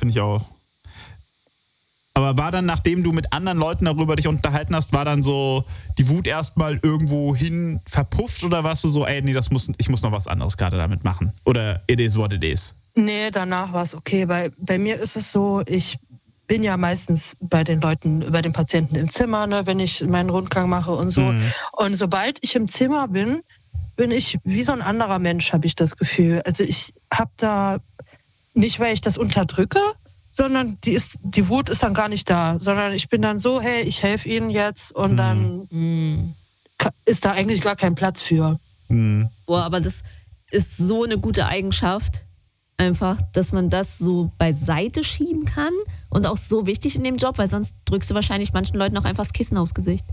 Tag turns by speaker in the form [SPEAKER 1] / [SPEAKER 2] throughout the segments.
[SPEAKER 1] finde ich auch. Aber war dann, nachdem du mit anderen Leuten darüber dich unterhalten hast, war dann so die Wut erstmal irgendwo hin verpufft oder warst du so, ey, nee, ich muss noch was anderes gerade damit machen? Oder it is what it is?
[SPEAKER 2] Nee, danach war es okay, weil bei mir ist es so, ich bin ja meistens bei den Leuten, bei den Patienten im Zimmer, ne, wenn ich meinen Rundgang mache und so. Mhm. Und sobald ich im Zimmer bin ich wie so ein anderer Mensch, habe ich das Gefühl. Also ich habe da, nicht weil ich das unterdrücke, sondern die Wut ist dann gar nicht da, sondern ich bin dann so, hey, ich helfe Ihnen jetzt und dann ist da eigentlich gar kein Platz für.
[SPEAKER 3] Boah, aber das ist so eine gute Eigenschaft, einfach, dass man das so beiseite schieben kann und auch so wichtig in dem Job, weil sonst drückst du wahrscheinlich manchen Leuten auch einfach das Kissen aufs Gesicht.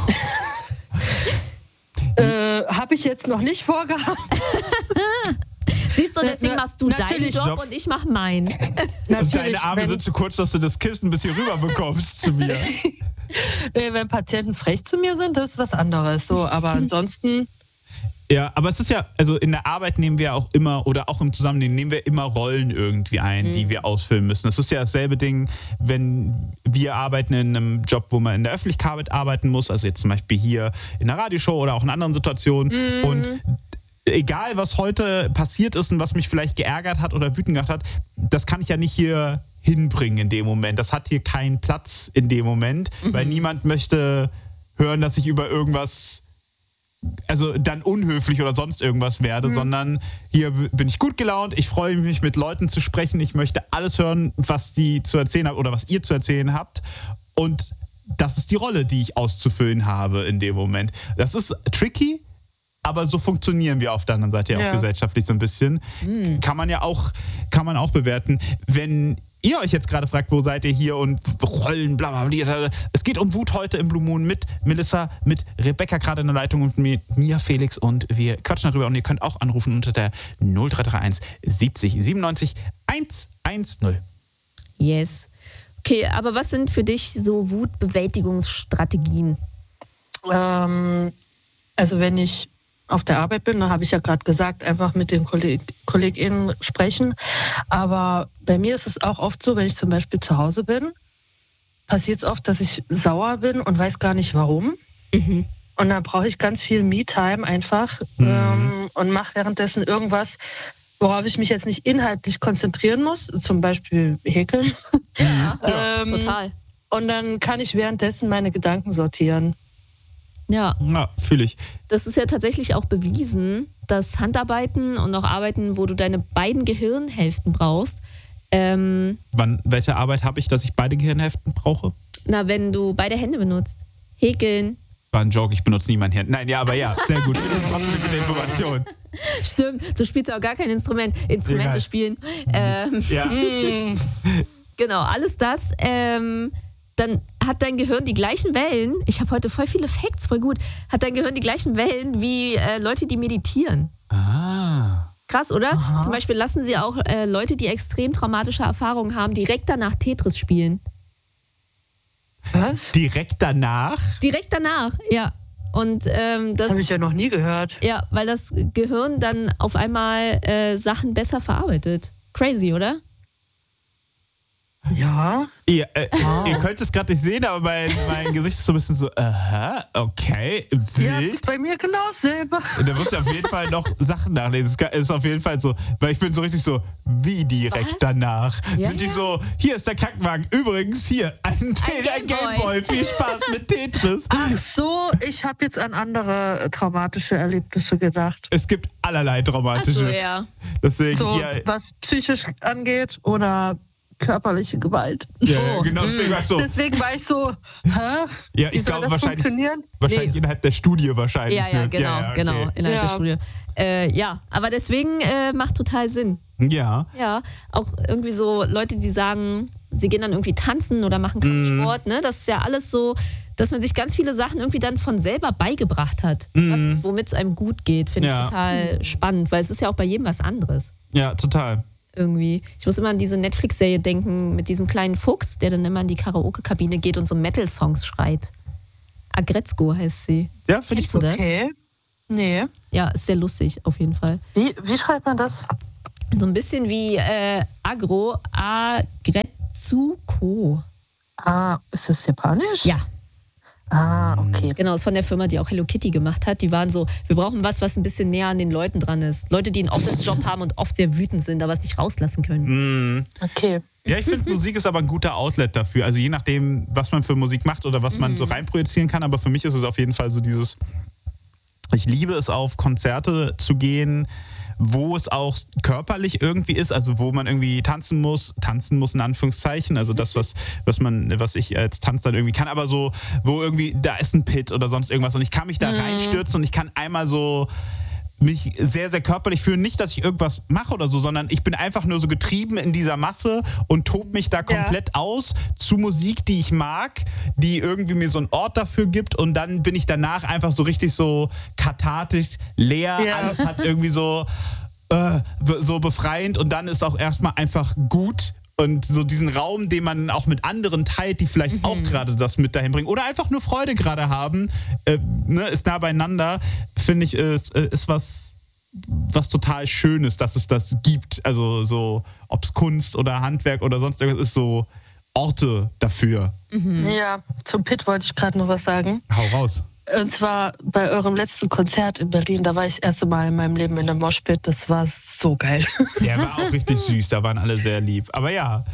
[SPEAKER 2] Habe ich jetzt noch nicht vorgehabt.
[SPEAKER 3] Siehst du, deswegen machst du deinen Job und ich mach meinen.
[SPEAKER 1] Und deine Arme sind zu kurz, dass du das Kissen bis hier rüber bekommst zu mir.
[SPEAKER 2] Wenn Patienten frech zu mir sind, das ist was anderes. So, aber ansonsten...
[SPEAKER 1] Ja, aber es ist ja, also in der Arbeit nehmen wir auch immer, oder auch im Zusammenleben nehmen wir immer Rollen irgendwie ein, die wir ausfüllen müssen. Es ist ja dasselbe Ding, wenn wir arbeiten in einem Job, wo man in der Öffentlichkeit arbeiten muss, also jetzt zum Beispiel hier in der Radioshow oder auch in anderen Situationen. Und egal, was heute passiert ist und was mich vielleicht geärgert hat oder wütend gemacht hat, das kann ich ja nicht hier hinbringen in dem Moment. Das hat hier keinen Platz in dem Moment, weil niemand möchte hören, dass ich über irgendwas, also dann unhöflich oder sonst irgendwas werde, sondern hier bin ich gut gelaunt, ich freue mich, mit Leuten zu sprechen, ich möchte alles hören, was die zu erzählen haben oder was ihr zu erzählen habt, und das ist die Rolle, die ich auszufüllen habe in dem Moment. Das ist tricky, aber so funktionieren wir auf der anderen Seite ja auch gesellschaftlich so ein bisschen. Kann man auch bewerten. Wenn ihr euch jetzt gerade fragt, wo seid ihr hier und Rollen, bla bla bla. Es geht um Wut heute im Blue Moon mit Melissa, mit Rebecca gerade in der Leitung und mit mir, Felix, und wir quatschen darüber und ihr könnt auch anrufen unter der 0331 70 97 110.
[SPEAKER 3] Yes. Okay, aber was sind für dich so Wutbewältigungsstrategien?
[SPEAKER 2] Also wenn ich auf der Arbeit bin, da habe ich ja gerade gesagt, einfach mit den KollegInnen sprechen. Aber bei mir ist es auch oft so, wenn ich zum Beispiel zu Hause bin, passiert es oft, dass ich sauer bin und weiß gar nicht warum. Und dann brauche ich ganz viel Me-Time einfach und mache währenddessen irgendwas, worauf ich mich jetzt nicht inhaltlich konzentrieren muss, zum Beispiel häkeln.
[SPEAKER 3] Ja, total.
[SPEAKER 2] Und dann kann ich währenddessen meine Gedanken sortieren.
[SPEAKER 3] Ja,
[SPEAKER 1] fühle ich.
[SPEAKER 3] Das ist ja tatsächlich auch bewiesen, dass Handarbeiten und auch Arbeiten, wo du deine beiden Gehirnhälften brauchst.
[SPEAKER 1] Welche Arbeit habe ich, dass ich beide Gehirnhälften brauche?
[SPEAKER 3] Na, wenn du beide Hände benutzt. Häkeln.
[SPEAKER 1] War ein Joke, ich benutze nie mein Hirn. Nein, ja, aber ja, sehr gut. Das ist trotzdem eine gute Information.
[SPEAKER 3] Stimmt, du spielst auch gar kein Instrument. Instrumente spielen. Genau, alles das. Dann hat dein Gehirn die gleichen Wellen, ich habe heute voll viele Facts, voll gut, hat dein Gehirn die gleichen Wellen wie Leute, die meditieren. Krass, oder? Aha. Zum Beispiel lassen sie auch Leute, die extrem traumatische Erfahrungen haben, direkt danach Tetris spielen.
[SPEAKER 2] Was?
[SPEAKER 1] Direkt danach?
[SPEAKER 3] Direkt danach, ja. Und
[SPEAKER 2] das habe ich ja noch nie gehört.
[SPEAKER 3] Ja, weil das Gehirn dann auf einmal Sachen besser verarbeitet. Crazy, oder?
[SPEAKER 2] Ja.
[SPEAKER 1] Ihr könnt es gerade nicht sehen, aber mein Gesicht ist so ein bisschen so, aha, okay, wild.
[SPEAKER 2] Ja, das ist bei mir genau dasselbe.
[SPEAKER 1] Und da musst du auf jeden Fall noch Sachen nachlesen. Es ist auf jeden Fall so, weil ich bin so richtig so, wie direkt danach?
[SPEAKER 3] Ja,
[SPEAKER 1] sind die so, hier ist der Krankenwagen, übrigens hier, ein Gameboy, viel Spaß mit Tetris.
[SPEAKER 2] Ach so, ich habe jetzt an andere traumatische Erlebnisse gedacht.
[SPEAKER 1] Es gibt allerlei traumatische.
[SPEAKER 3] Ach so, ja.
[SPEAKER 1] Deswegen,
[SPEAKER 2] so, was psychisch angeht oder körperliche Gewalt.
[SPEAKER 1] Ja, genau, deswegen
[SPEAKER 2] war ich so, hä?
[SPEAKER 1] Ja,
[SPEAKER 2] wie
[SPEAKER 1] ich glaube
[SPEAKER 2] wahrscheinlich
[SPEAKER 1] innerhalb der Studie wahrscheinlich.
[SPEAKER 3] Ja, genau, innerhalb der Studie. Aber deswegen macht total Sinn.
[SPEAKER 1] Ja.
[SPEAKER 3] Ja, auch irgendwie so Leute, die sagen, sie gehen dann irgendwie tanzen oder machen Kampfsport, ne? Das ist ja alles so, dass man sich ganz viele Sachen irgendwie dann von selber beigebracht hat, womit es einem gut geht, finde ich total spannend, weil es ist ja auch bei jedem was anderes.
[SPEAKER 1] Ja, total.
[SPEAKER 3] Irgendwie. Ich muss immer an diese Netflix-Serie denken mit diesem kleinen Fuchs, der dann immer in die Karaoke-Kabine geht und so Metal-Songs schreit. Agretzko heißt sie.
[SPEAKER 1] Ja, finde ich
[SPEAKER 3] so.
[SPEAKER 2] Okay. Nee.
[SPEAKER 3] Ja, ist sehr lustig, auf jeden Fall.
[SPEAKER 2] Wie schreibt man das?
[SPEAKER 3] So ein bisschen wie Agretsuko.
[SPEAKER 2] Ist das japanisch?
[SPEAKER 3] Ja.
[SPEAKER 2] Okay.
[SPEAKER 3] Genau, das ist von der Firma, die auch Hello Kitty gemacht hat. Die waren so, wir brauchen was ein bisschen näher an den Leuten dran ist. Leute, die einen Office-Job haben und oft sehr wütend sind, aber es nicht rauslassen können.
[SPEAKER 2] Okay.
[SPEAKER 1] Ja, ich finde, Musik ist aber ein guter Outlet dafür. Also je nachdem, was man für Musik macht oder was man so reinprojizieren kann. Aber für mich ist es auf jeden Fall so dieses, ich liebe es, auf Konzerte zu gehen, wo es auch körperlich irgendwie ist, also wo man irgendwie tanzen muss in Anführungszeichen, also das, was ich als Tanz dann irgendwie kann, aber so, wo irgendwie, da ist ein Pit oder sonst irgendwas und ich kann mich da reinstürzen und ich kann einmal so mich sehr, sehr körperlich fühlen. Nicht, dass ich irgendwas mache oder so, sondern ich bin einfach nur so getrieben in dieser Masse und tob mich da komplett aus zu Musik, die ich mag, die irgendwie mir so einen Ort dafür gibt und dann bin ich danach einfach so richtig so kathartisch, leer, alles hat irgendwie so befreiend und dann ist auch erstmal einfach gut. Und so diesen Raum, den man auch mit anderen teilt, die vielleicht auch gerade das mit dahin bringen oder einfach nur Freude gerade haben, ist nah beieinander, finde ich, ist was total Schönes, dass es das gibt. Also so, ob es Kunst oder Handwerk oder sonst irgendwas ist, so Orte dafür.
[SPEAKER 2] Ja, zum Pit wollte ich gerade noch was sagen.
[SPEAKER 1] Hau raus.
[SPEAKER 2] Und zwar bei eurem letzten Konzert in Berlin, da war ich das erste Mal in meinem Leben in der Moshpit. Das war so geil.
[SPEAKER 1] Der war auch richtig süß, da waren alle sehr lieb. Aber ja,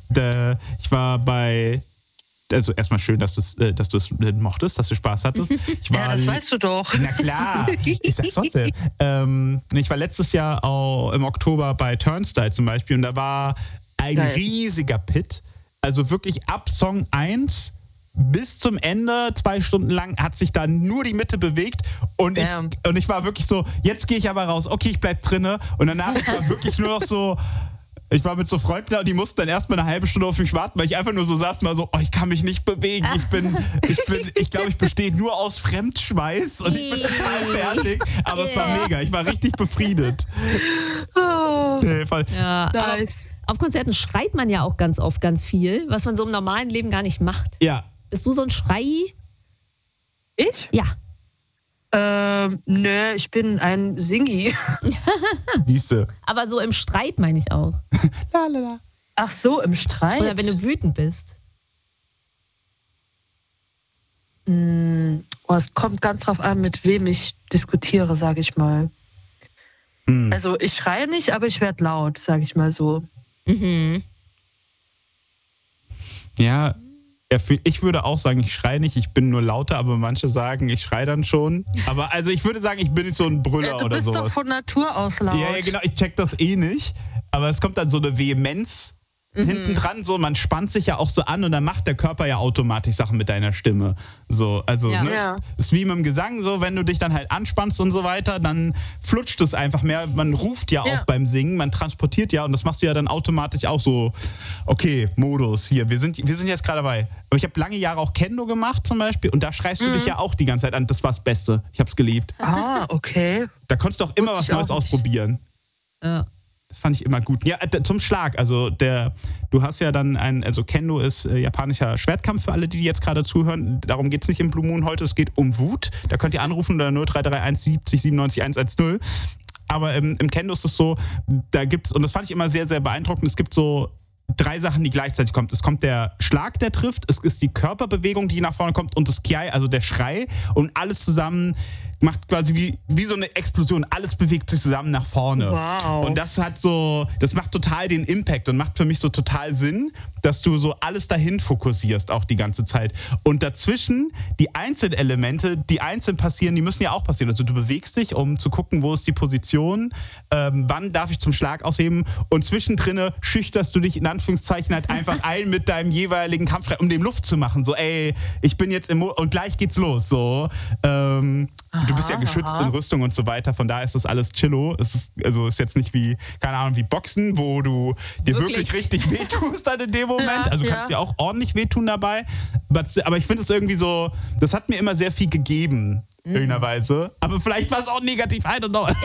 [SPEAKER 1] ich war bei... Also erstmal schön, dass du es mochtest, dass du Spaß hattest.
[SPEAKER 2] Das weißt du doch.
[SPEAKER 1] Na klar, ich sag's trotzdem. Ich war letztes Jahr auch im Oktober bei Turnstile zum Beispiel und da war ein riesiger Pit. Also wirklich ab Song 1 bis zum Ende, 2 Stunden lang, hat sich da nur die Mitte bewegt und ich war wirklich so, jetzt gehe ich aber raus, okay, ich bleib drinne und danach war wirklich nur noch so, ich war mit so Freunden da und die mussten dann erstmal eine halbe Stunde auf mich warten, weil ich einfach nur so saß und war so, ich kann mich nicht bewegen, ich glaube, ich bestehe nur aus Fremdschweiß und ich bin total fertig, aber es war mega, ich war richtig befriedet.
[SPEAKER 3] Ja, nice. Auf Konzerten schreit man ja auch ganz oft ganz viel, was man so im normalen Leben gar nicht macht.
[SPEAKER 1] Ja.
[SPEAKER 3] Bist du so ein Schrei?
[SPEAKER 2] Ich?
[SPEAKER 3] Ja.
[SPEAKER 2] Nö, ich bin ein Singi.
[SPEAKER 1] Siehste.
[SPEAKER 3] Aber so im Streit meine ich auch.
[SPEAKER 1] Lalala.
[SPEAKER 2] Ach so, im Streit?
[SPEAKER 3] Oder wenn du wütend bist.
[SPEAKER 2] Es kommt ganz drauf an, mit wem ich diskutiere, sage ich mal. Also ich schreie nicht, aber ich werde laut, sage ich mal so.
[SPEAKER 1] Ja, ich würde auch sagen, ich schreie nicht, ich bin nur lauter, aber manche sagen, ich schreie dann schon. Aber also ich würde sagen, ich bin nicht so ein Brüller oder sowas.
[SPEAKER 2] Du bist doch von Natur aus laut.
[SPEAKER 1] Ja, genau, ich check das nicht. Aber es kommt dann so eine Vehemenz hinten dran, so man spannt sich ja auch so an und dann macht der Körper ja automatisch Sachen mit deiner Stimme. So, also ist wie mit dem Gesang so, wenn du dich dann halt anspannst und so weiter, dann flutscht es einfach mehr. Man ruft ja auch beim Singen, man transportiert ja und das machst du ja dann automatisch auch so, okay, Modus hier, wir sind jetzt gerade dabei. Aber ich habe lange Jahre auch Kendo gemacht zum Beispiel und da schreist du dich ja auch die ganze Zeit an. Das war das Beste. Ich habe es geliebt.
[SPEAKER 2] Okay.
[SPEAKER 1] Da konntest du auch immer was Neues ausprobieren.
[SPEAKER 3] Ja.
[SPEAKER 1] Das fand ich immer gut. Ja, zum Schlag. Also du hast ja dann also Kendo ist japanischer Schwertkampf für alle, die jetzt gerade zuhören. Darum geht es nicht im Blue Moon heute. Es geht um Wut. Da könnt ihr anrufen unter 0331 70 97 110. Aber im Kendo ist es so, da gibt's, und das fand ich immer sehr, sehr beeindruckend, es gibt so 3 Sachen, die gleichzeitig kommen. Es kommt der Schlag, der trifft, es ist die Körperbewegung, die nach vorne kommt und das Kiai, also der Schrei und alles zusammen macht quasi wie so eine Explosion. Alles bewegt sich zusammen nach vorne.
[SPEAKER 2] Wow.
[SPEAKER 1] Und das macht total den Impact und macht für mich so total Sinn, dass du so alles dahin fokussierst auch die ganze Zeit. Und dazwischen die Einzelelemente, die einzeln passieren, die müssen ja auch passieren. Also du bewegst dich, um zu gucken, wo ist die Position, wann darf ich zum Schlag ausheben und zwischendrin schüchterst du dich in Anführungszeichen halt einfach ein mit deinem jeweiligen Kampfschrei, um dem Luft zu machen. So, ich bin jetzt und gleich geht's los. So, du bist ja geschützt in Rüstung und so weiter, von daher ist das alles chillo. Es ist jetzt nicht wie, keine Ahnung, wie Boxen, wo du dir wirklich richtig wehtust dann in dem Moment. Also du kannst dir auch ordentlich wehtun dabei. Aber ich finde es irgendwie so, das hat mir immer sehr viel gegeben, in irgendeiner Weise. Aber vielleicht war es auch negativ, I don't know.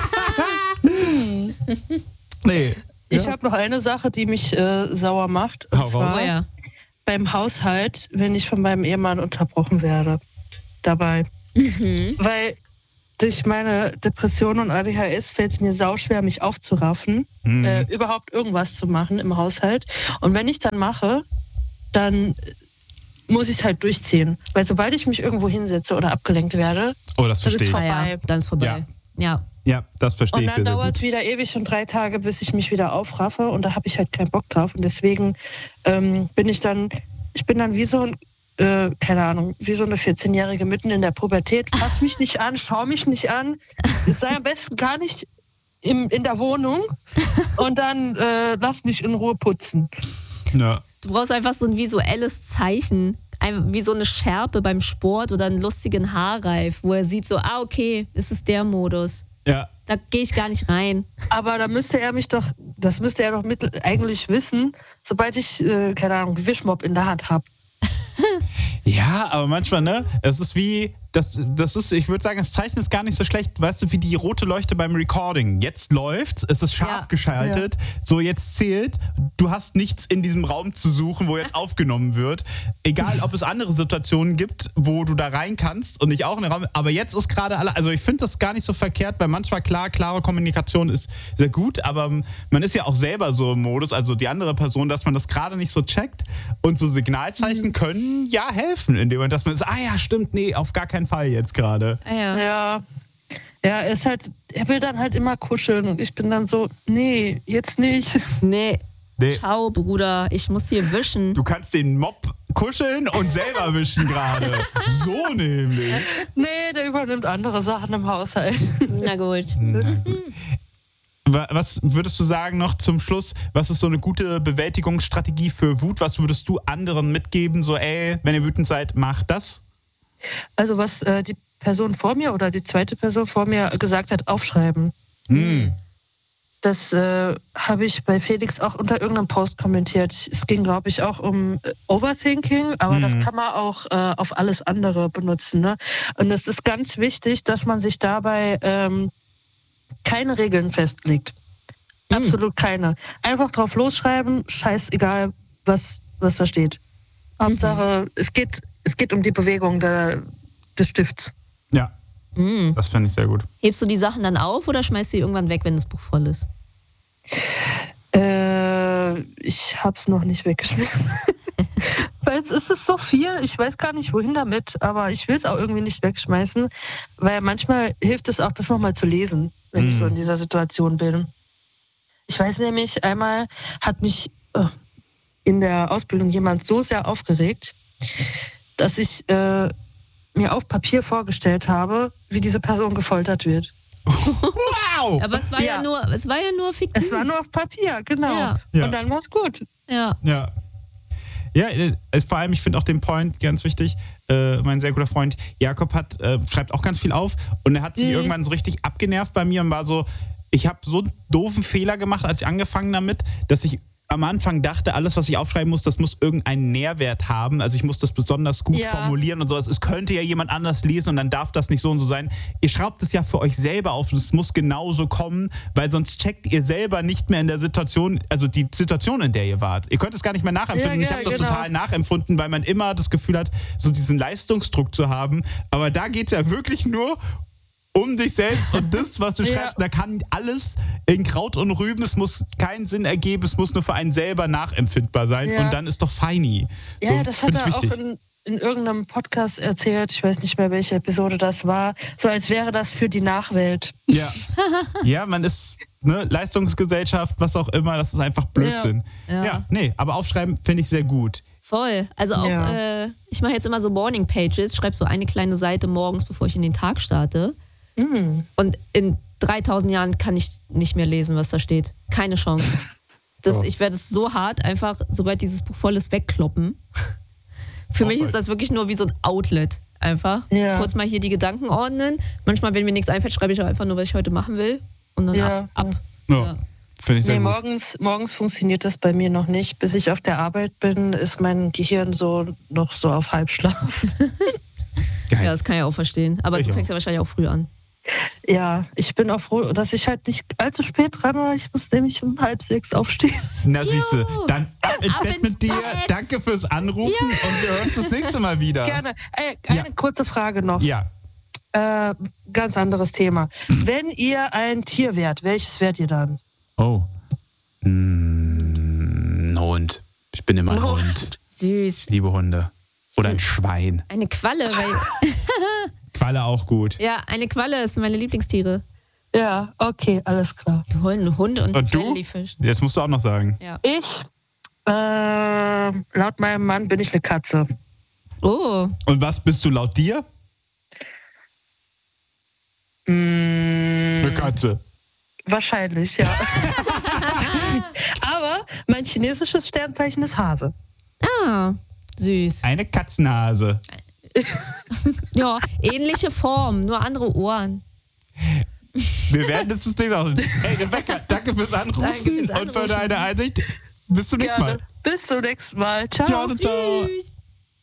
[SPEAKER 1] Nee.
[SPEAKER 2] Ich habe noch eine Sache, die mich sauer macht. Und zwar beim Haushalt, wenn ich von meinem Ehemann unterbrochen werde. Dabei. Weil durch meine Depression und ADHS fällt es mir sauschwer, mich aufzuraffen, überhaupt irgendwas zu machen im Haushalt. Und wenn ich dann mache, dann muss ich es halt durchziehen. Weil sobald ich mich irgendwo hinsetze oder abgelenkt werde,
[SPEAKER 1] das verstehe ich.
[SPEAKER 2] vorbei.
[SPEAKER 3] Dann ist vorbei.
[SPEAKER 1] Ja, das verstehe ich sehr,
[SPEAKER 2] Und dann
[SPEAKER 1] sehr
[SPEAKER 2] dauert
[SPEAKER 1] gut.
[SPEAKER 2] es wieder ewig und 3 Tage, bis ich mich wieder aufraffe. Und da habe ich halt keinen Bock drauf. Und deswegen bin ich dann wie so ein, keine Ahnung, wie so eine 14-Jährige mitten in der Pubertät. Fass mich nicht an, schau mich nicht an. Sei am besten gar nicht in der Wohnung. Und dann lass mich in Ruhe putzen.
[SPEAKER 1] Ja.
[SPEAKER 3] Du brauchst einfach so ein visuelles Zeichen, wie so eine Schärpe beim Sport oder einen lustigen Haarreif, wo er sieht so, okay, es ist der Modus.
[SPEAKER 1] Ja.
[SPEAKER 3] Da gehe ich gar nicht rein.
[SPEAKER 2] Aber da müsste er doch eigentlich wissen, sobald ich, keine Ahnung, Wischmopp in der Hand habe.
[SPEAKER 1] Ja, aber manchmal, ne? Es ist wie, das ist, ich würde sagen, das Zeichen ist gar nicht so schlecht, weißt du, wie die rote Leuchte beim Recording. Jetzt läuft's, es ist scharf geschaltet, so jetzt zählt, du hast nichts in diesem Raum zu suchen, wo jetzt aufgenommen wird. Egal, ob es andere Situationen gibt, wo du da rein kannst und nicht auch in den Raum, aber jetzt ist gerade also ich finde das gar nicht so verkehrt, weil manchmal klare Kommunikation ist sehr gut, aber man ist ja auch selber so im Modus, also die andere Person, dass man das gerade nicht so checkt und so Signalzeichen können ja helfen, in dem Moment, dass man ist, stimmt, nee, auf gar keinen Fall jetzt gerade.
[SPEAKER 2] Ja, er will dann halt immer kuscheln und ich bin dann so, nee, jetzt nicht.
[SPEAKER 3] Nee. Ciao, Bruder, ich muss hier wischen.
[SPEAKER 1] Du kannst den Mob kuscheln und selber wischen gerade. So nämlich.
[SPEAKER 2] Nee, der übernimmt andere Sachen im Haushalt.
[SPEAKER 3] Na gut.
[SPEAKER 1] Was würdest du sagen noch zum Schluss, was ist so eine gute Bewältigungsstrategie für Wut? Was würdest du anderen mitgeben? So, wenn ihr wütend seid, macht das?
[SPEAKER 2] Also was die Person vor mir oder die zweite Person vor mir gesagt hat, aufschreiben. Das habe ich bei Felix auch unter irgendeinem Post kommentiert. Es ging, glaube ich, auch um Overthinking, aber das kann man auch auf alles andere benutzen. Ne? Und es ist ganz wichtig, dass man sich dabei keine Regeln festlegt. Absolut keine. Einfach drauf losschreiben, scheißegal, was da steht. Hauptsache, es geht um die Bewegung des Stifts.
[SPEAKER 1] Ja, das fände ich sehr gut.
[SPEAKER 3] Hebst du die Sachen dann auf oder schmeißt du die irgendwann weg, wenn das Buch voll ist?
[SPEAKER 2] Ich hab's noch nicht weggeschmissen. Weil es ist so viel, ich weiß gar nicht, wohin damit, aber ich will es auch irgendwie nicht wegschmeißen, weil manchmal hilft es auch, das nochmal zu lesen, wenn ich so in dieser Situation bin. Ich weiß nämlich, einmal hat mich in der Ausbildung jemand so sehr aufgeregt, dass ich mir auf Papier vorgestellt habe, wie diese Person gefoltert wird.
[SPEAKER 1] Wow!
[SPEAKER 3] Aber es war ja nur fiktiv.
[SPEAKER 2] Es war nur auf Papier, genau.
[SPEAKER 3] Ja.
[SPEAKER 2] Und dann war es gut.
[SPEAKER 3] Ja.
[SPEAKER 1] Ja, vor allem, ich finde auch den Point ganz wichtig. Mein sehr guter Freund Jakob schreibt auch ganz viel auf und er hat sich irgendwann so richtig abgenervt bei mir und war so, ich habe so einen doofen Fehler gemacht, als ich angefangen damit, dass ich am Anfang dachte, alles, was ich aufschreiben muss, das muss irgendeinen Nährwert haben. Also ich muss das besonders gut formulieren und sowas. Es könnte ja jemand anders lesen und dann darf das nicht so und so sein. Ihr schraubt es ja für euch selber auf und es muss genauso kommen, weil sonst checkt ihr selber nicht mehr in der Situation, also die Situation, in der ihr wart. Ihr könnt es gar nicht mehr nachempfinden. Ich habe das total nachempfunden, weil man immer das Gefühl hat, so diesen Leistungsdruck zu haben. Aber da geht es ja wirklich nur um dich selbst und das, was du schreibst. Da kann alles in Kraut und Rüben, es muss keinen Sinn ergeben, es muss nur für einen selber nachempfindbar sein und dann ist doch feini.
[SPEAKER 2] Ja,
[SPEAKER 1] so,
[SPEAKER 2] das hat er auch in irgendeinem Podcast erzählt, ich weiß nicht mehr, welche Episode das war, so als wäre das für die Nachwelt.
[SPEAKER 1] Ja, man ist Leistungsgesellschaft, was auch immer, das ist einfach Blödsinn. Aber aufschreiben finde ich sehr gut.
[SPEAKER 3] Voll. Also auch, ich mache jetzt immer so Morning Pages, schreibe so eine kleine Seite morgens, bevor ich in den Tag starte. Und in 3000 Jahren kann ich nicht mehr lesen, was da steht. Keine Chance. Ich werde es so hart einfach, sobald dieses Buch voll ist, wegkloppen. Für mich ist das wirklich nur wie so ein Outlet. Einfach kurz mal hier die Gedanken ordnen. Manchmal, wenn mir nichts einfällt, schreibe ich auch einfach nur, was ich heute machen will. Und dann ab.
[SPEAKER 1] Ja. Finde ich sehr gut.
[SPEAKER 2] Morgens funktioniert das bei mir noch nicht. Bis ich auf der Arbeit bin, ist mein Gehirn noch so auf Halbschlaf.
[SPEAKER 1] Geil.
[SPEAKER 3] Ja, das kann ich auch verstehen. Aber du fängst ja wahrscheinlich auch früh an.
[SPEAKER 2] Ja, ich bin auch froh, dass ich halt nicht allzu spät dran war. Ich muss nämlich um 5:30 aufstehen.
[SPEAKER 1] Na siehste, dann ab ins Bett mit dir. Danke fürs Anrufen und wir hören uns das nächste Mal wieder.
[SPEAKER 2] Gerne. Eine kurze Frage noch.
[SPEAKER 1] Ja.
[SPEAKER 2] ganz anderes Thema. Wenn ihr ein Tier wärt, welches wärt ihr dann?
[SPEAKER 1] Oh. Ein Hund. Ich bin immer ein Hund.
[SPEAKER 3] Süß.
[SPEAKER 1] Liebe Hunde. Oder ein Schwein.
[SPEAKER 3] Eine Qualle, weil...
[SPEAKER 1] Qualle auch gut.
[SPEAKER 3] Ja, eine Qualle ist meine Lieblingstiere.
[SPEAKER 2] Ja, okay, alles klar.
[SPEAKER 3] Du holst einen Hund und
[SPEAKER 1] du?
[SPEAKER 3] Jellyfish.
[SPEAKER 1] Jetzt musst du auch noch sagen.
[SPEAKER 3] Ja.
[SPEAKER 2] Ich, laut meinem Mann bin ich eine Katze.
[SPEAKER 3] Oh.
[SPEAKER 1] Und was bist du laut dir? Eine Katze.
[SPEAKER 2] Wahrscheinlich, ja. Aber mein chinesisches Sternzeichen ist Hase.
[SPEAKER 3] Ah, süß.
[SPEAKER 1] Eine Katzenhase.
[SPEAKER 3] Ja, ähnliche Form, nur andere Ohren.
[SPEAKER 1] Wir werden das nicht auch. Hey Rebecca, danke fürs Anrufen, und für deine Einsicht. Bis zum nächsten Mal.
[SPEAKER 2] Bis zum nächsten Mal. Ciao.
[SPEAKER 1] Ciao, ciao.
[SPEAKER 3] Tschüss.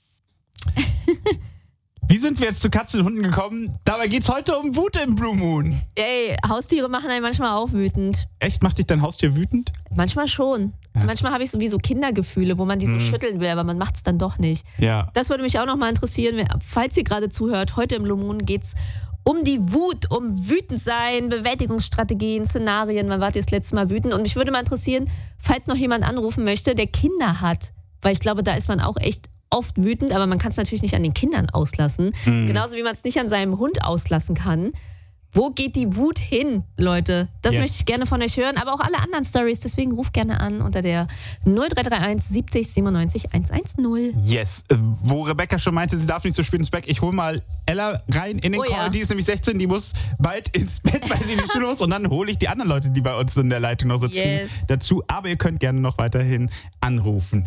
[SPEAKER 1] Wie sind wir jetzt zu Katzen und Hunden gekommen? Dabei geht's heute um Wut im Blue Moon.
[SPEAKER 3] Ey, Haustiere machen einen manchmal auch wütend.
[SPEAKER 1] Echt? Macht dich dein Haustier wütend?
[SPEAKER 3] Manchmal schon.
[SPEAKER 1] Ja,
[SPEAKER 3] Manchmal habe ich so wie so Kindergefühle, wo man die so schütteln will, aber man macht es dann doch nicht.
[SPEAKER 1] Ja.
[SPEAKER 3] Das würde mich auch noch mal interessieren, falls ihr gerade zuhört. Heute im Blue Moon geht's um die Wut, um wütend sein, Bewältigungsstrategien, Szenarien. Wann wart ihr das letzte Mal wütend? Und mich würde mal interessieren, falls noch jemand anrufen möchte, der Kinder hat. Weil ich glaube, da ist man auch echt oft wütend, aber man kann es natürlich nicht an den Kindern auslassen. Genauso wie man es nicht an seinem Hund auslassen kann. Wo geht die Wut hin, Leute? Das möchte ich gerne von euch hören, aber auch alle anderen Stories. Deswegen ruft gerne an unter der 0331 70 97 110.
[SPEAKER 1] Yes. Wo Rebecca schon meinte, sie darf nicht so spät ins Bett. Ich hole mal Ella rein in den Call.
[SPEAKER 3] Ja.
[SPEAKER 1] Die ist nämlich 16, die muss bald ins Bett, weil sie in die Schule muss. Und dann hole ich die anderen Leute, die bei uns in der Leitung noch sitzen, dazu. Aber ihr könnt gerne noch weiterhin anrufen.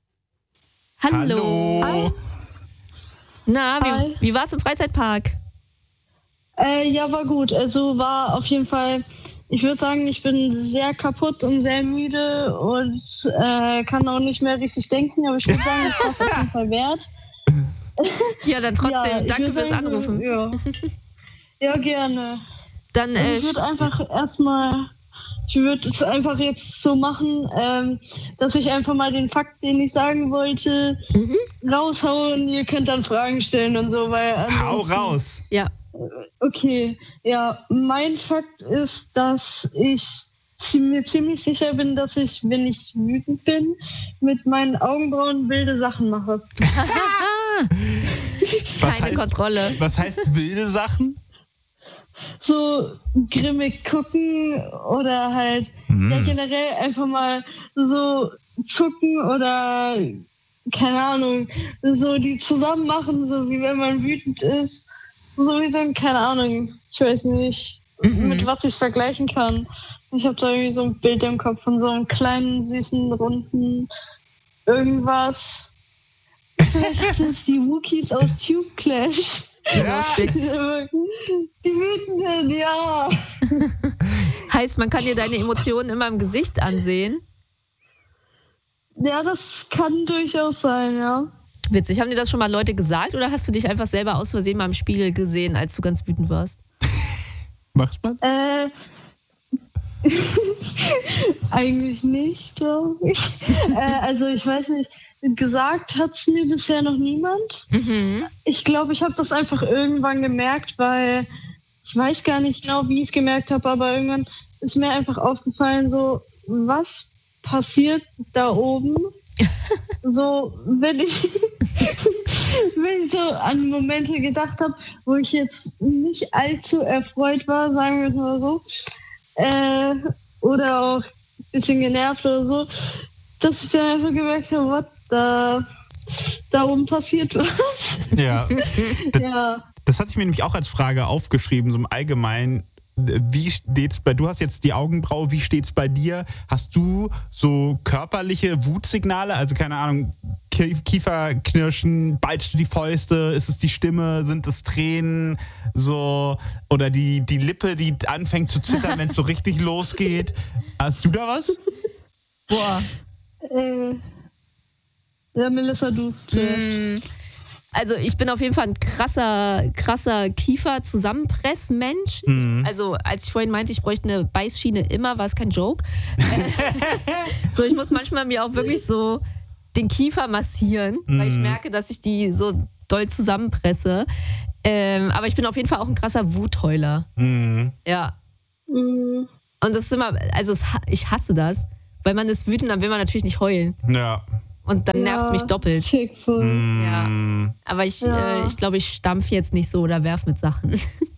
[SPEAKER 3] Hallo.
[SPEAKER 1] Hallo.
[SPEAKER 3] Na, wie war es im Freizeitpark?
[SPEAKER 4] Ja, war gut. Also war auf jeden Fall, ich würde sagen, ich bin sehr kaputt und sehr müde und kann auch nicht mehr richtig denken, aber ich würde sagen, es war es auf jeden Fall wert.
[SPEAKER 3] Ja, dann trotzdem,
[SPEAKER 4] Ja,
[SPEAKER 3] danke fürs
[SPEAKER 4] sagen,
[SPEAKER 3] Anrufen.
[SPEAKER 4] Ja, gerne.
[SPEAKER 3] Dann,
[SPEAKER 4] Ich würde einfach ich würde es einfach jetzt so machen, dass ich einfach mal den Fakt, den ich sagen wollte, raushauen. Ihr könnt dann Fragen stellen und so, weil
[SPEAKER 1] Hau raus.
[SPEAKER 3] Ja.
[SPEAKER 4] Okay, ja, mein Fakt ist, dass ich mir ziemlich sicher bin, dass ich, wenn ich wütend bin, mit meinen Augenbrauen wilde Sachen mache.
[SPEAKER 3] Keine Kontrolle.
[SPEAKER 1] Was heißt wilde Sachen?
[SPEAKER 4] So grimmig gucken oder halt ja, generell einfach mal so zucken oder keine Ahnung, so die zusammen machen, so wie wenn man wütend ist. Sowieso, keine Ahnung, ich weiß nicht, mit was ich vergleichen kann. Ich habe da irgendwie so ein Bild im Kopf von so einem kleinen, süßen, runden irgendwas. Vielleicht sind es die Wookiees aus Tube Clash.
[SPEAKER 1] Ja.
[SPEAKER 3] Lustig.
[SPEAKER 4] Die Wütenden, ja.
[SPEAKER 3] Heißt, man kann dir deine Emotionen immer im Gesicht ansehen.
[SPEAKER 4] Ja, das kann durchaus sein, ja.
[SPEAKER 3] Witzig. Haben dir das schon mal Leute gesagt oder hast du dich einfach selber aus Versehen mal im Spiegel gesehen, als du ganz wütend warst?
[SPEAKER 1] Macht man?
[SPEAKER 4] Eigentlich nicht, glaube ich. Also ich weiß nicht, gesagt hat es mir bisher noch niemand. Ich glaube, ich habe das einfach irgendwann gemerkt, weil ich weiß gar nicht genau, wie ich es gemerkt habe, aber irgendwann ist mir einfach aufgefallen, so, was passiert da oben? So, wenn ich so an Momente gedacht habe, wo ich jetzt nicht allzu erfreut war, sagen wir es mal so, oder auch ein bisschen genervt oder so, dass ich dann einfach gemerkt habe, da oben passiert was.
[SPEAKER 1] Ja.
[SPEAKER 4] Ja.
[SPEAKER 1] Das hatte ich mir nämlich auch als Frage aufgeschrieben, so im Allgemeinen. Wie steht's du hast jetzt die Augenbraue, wie steht's bei dir? Hast du so körperliche Wutsignale? Also keine Ahnung, Kieferknirschen, ballst du die Fäuste? Ist es die Stimme? Sind es Tränen? So, oder die Lippe, die anfängt zu zittern, wenn es so richtig losgeht? Hast du da was?
[SPEAKER 3] Boah.
[SPEAKER 4] Ja, Melissa, du zuerst.
[SPEAKER 3] Also ich bin auf jeden Fall ein krasser Kiefer-Zusammenpress-Mensch. Also als ich vorhin meinte, ich bräuchte eine Beißschiene immer, war es kein Joke. So, ich muss manchmal mir auch wirklich so den Kiefer massieren, weil ich merke, dass ich die so doll zusammenpresse. Aber ich bin auf jeden Fall auch ein krasser Wutheuler. Ja. Und das ist immer, also ich hasse das, weil man ist wütend, dann will man natürlich nicht heulen.
[SPEAKER 1] Ja.
[SPEAKER 3] Und dann nervt es mich doppelt. Ja. Aber ich glaube, ich stampfe jetzt nicht so oder werf mit Sachen.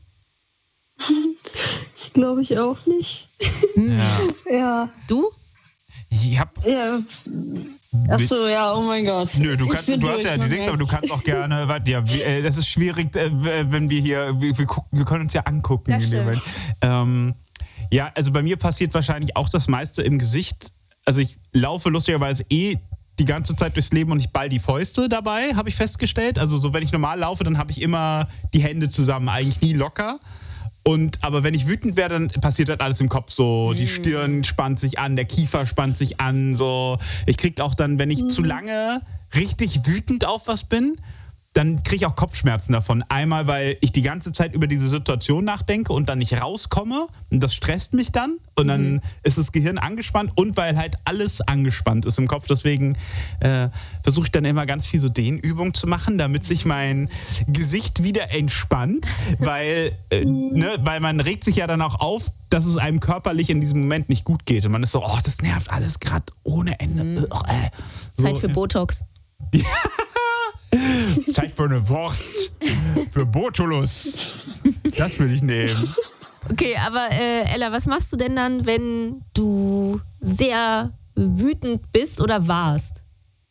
[SPEAKER 4] Ich glaube ich auch nicht. Ja.
[SPEAKER 3] Du?
[SPEAKER 1] Ich hab.
[SPEAKER 4] Ja. Achso, ja, oh mein Gott.
[SPEAKER 1] Nö, du hast ja die Dings, aber du kannst auch gerne. Warte, ja, das ist schwierig, wenn wir hier. Wir können uns ja angucken.
[SPEAKER 3] Das stimmt.
[SPEAKER 1] Ja, also bei mir passiert wahrscheinlich auch das meiste im Gesicht. Also ich laufe lustigerweise die ganze Zeit durchs Leben und ich ball die Fäuste dabei, habe ich festgestellt. Also so, wenn ich normal laufe, dann habe ich immer die Hände zusammen, eigentlich nie locker. Aber wenn ich wütend werde, dann passiert halt alles im Kopf so. Die Stirn spannt sich an, der Kiefer spannt sich an. So. Ich krieg auch dann, wenn ich zu lange richtig wütend auf was bin, dann kriege ich auch Kopfschmerzen davon. Einmal, weil ich die ganze Zeit über diese Situation nachdenke und dann nicht rauskomme. Und das stresst mich dann. Und dann ist das Gehirn angespannt. Und weil halt alles angespannt ist im Kopf. Deswegen versuche ich dann immer ganz viel so Dehnübungen zu machen, damit sich mein Gesicht wieder entspannt. Weil man regt sich ja dann auch auf, dass es einem körperlich in diesem Moment nicht gut geht. Und man ist so, das nervt alles gerade ohne Ende.
[SPEAKER 3] Zeit für Botox.
[SPEAKER 1] Zeit für eine Wurst. Für Botulus. Das will ich nehmen.
[SPEAKER 3] Okay, aber Ella, was machst du denn dann, wenn du sehr wütend bist oder warst?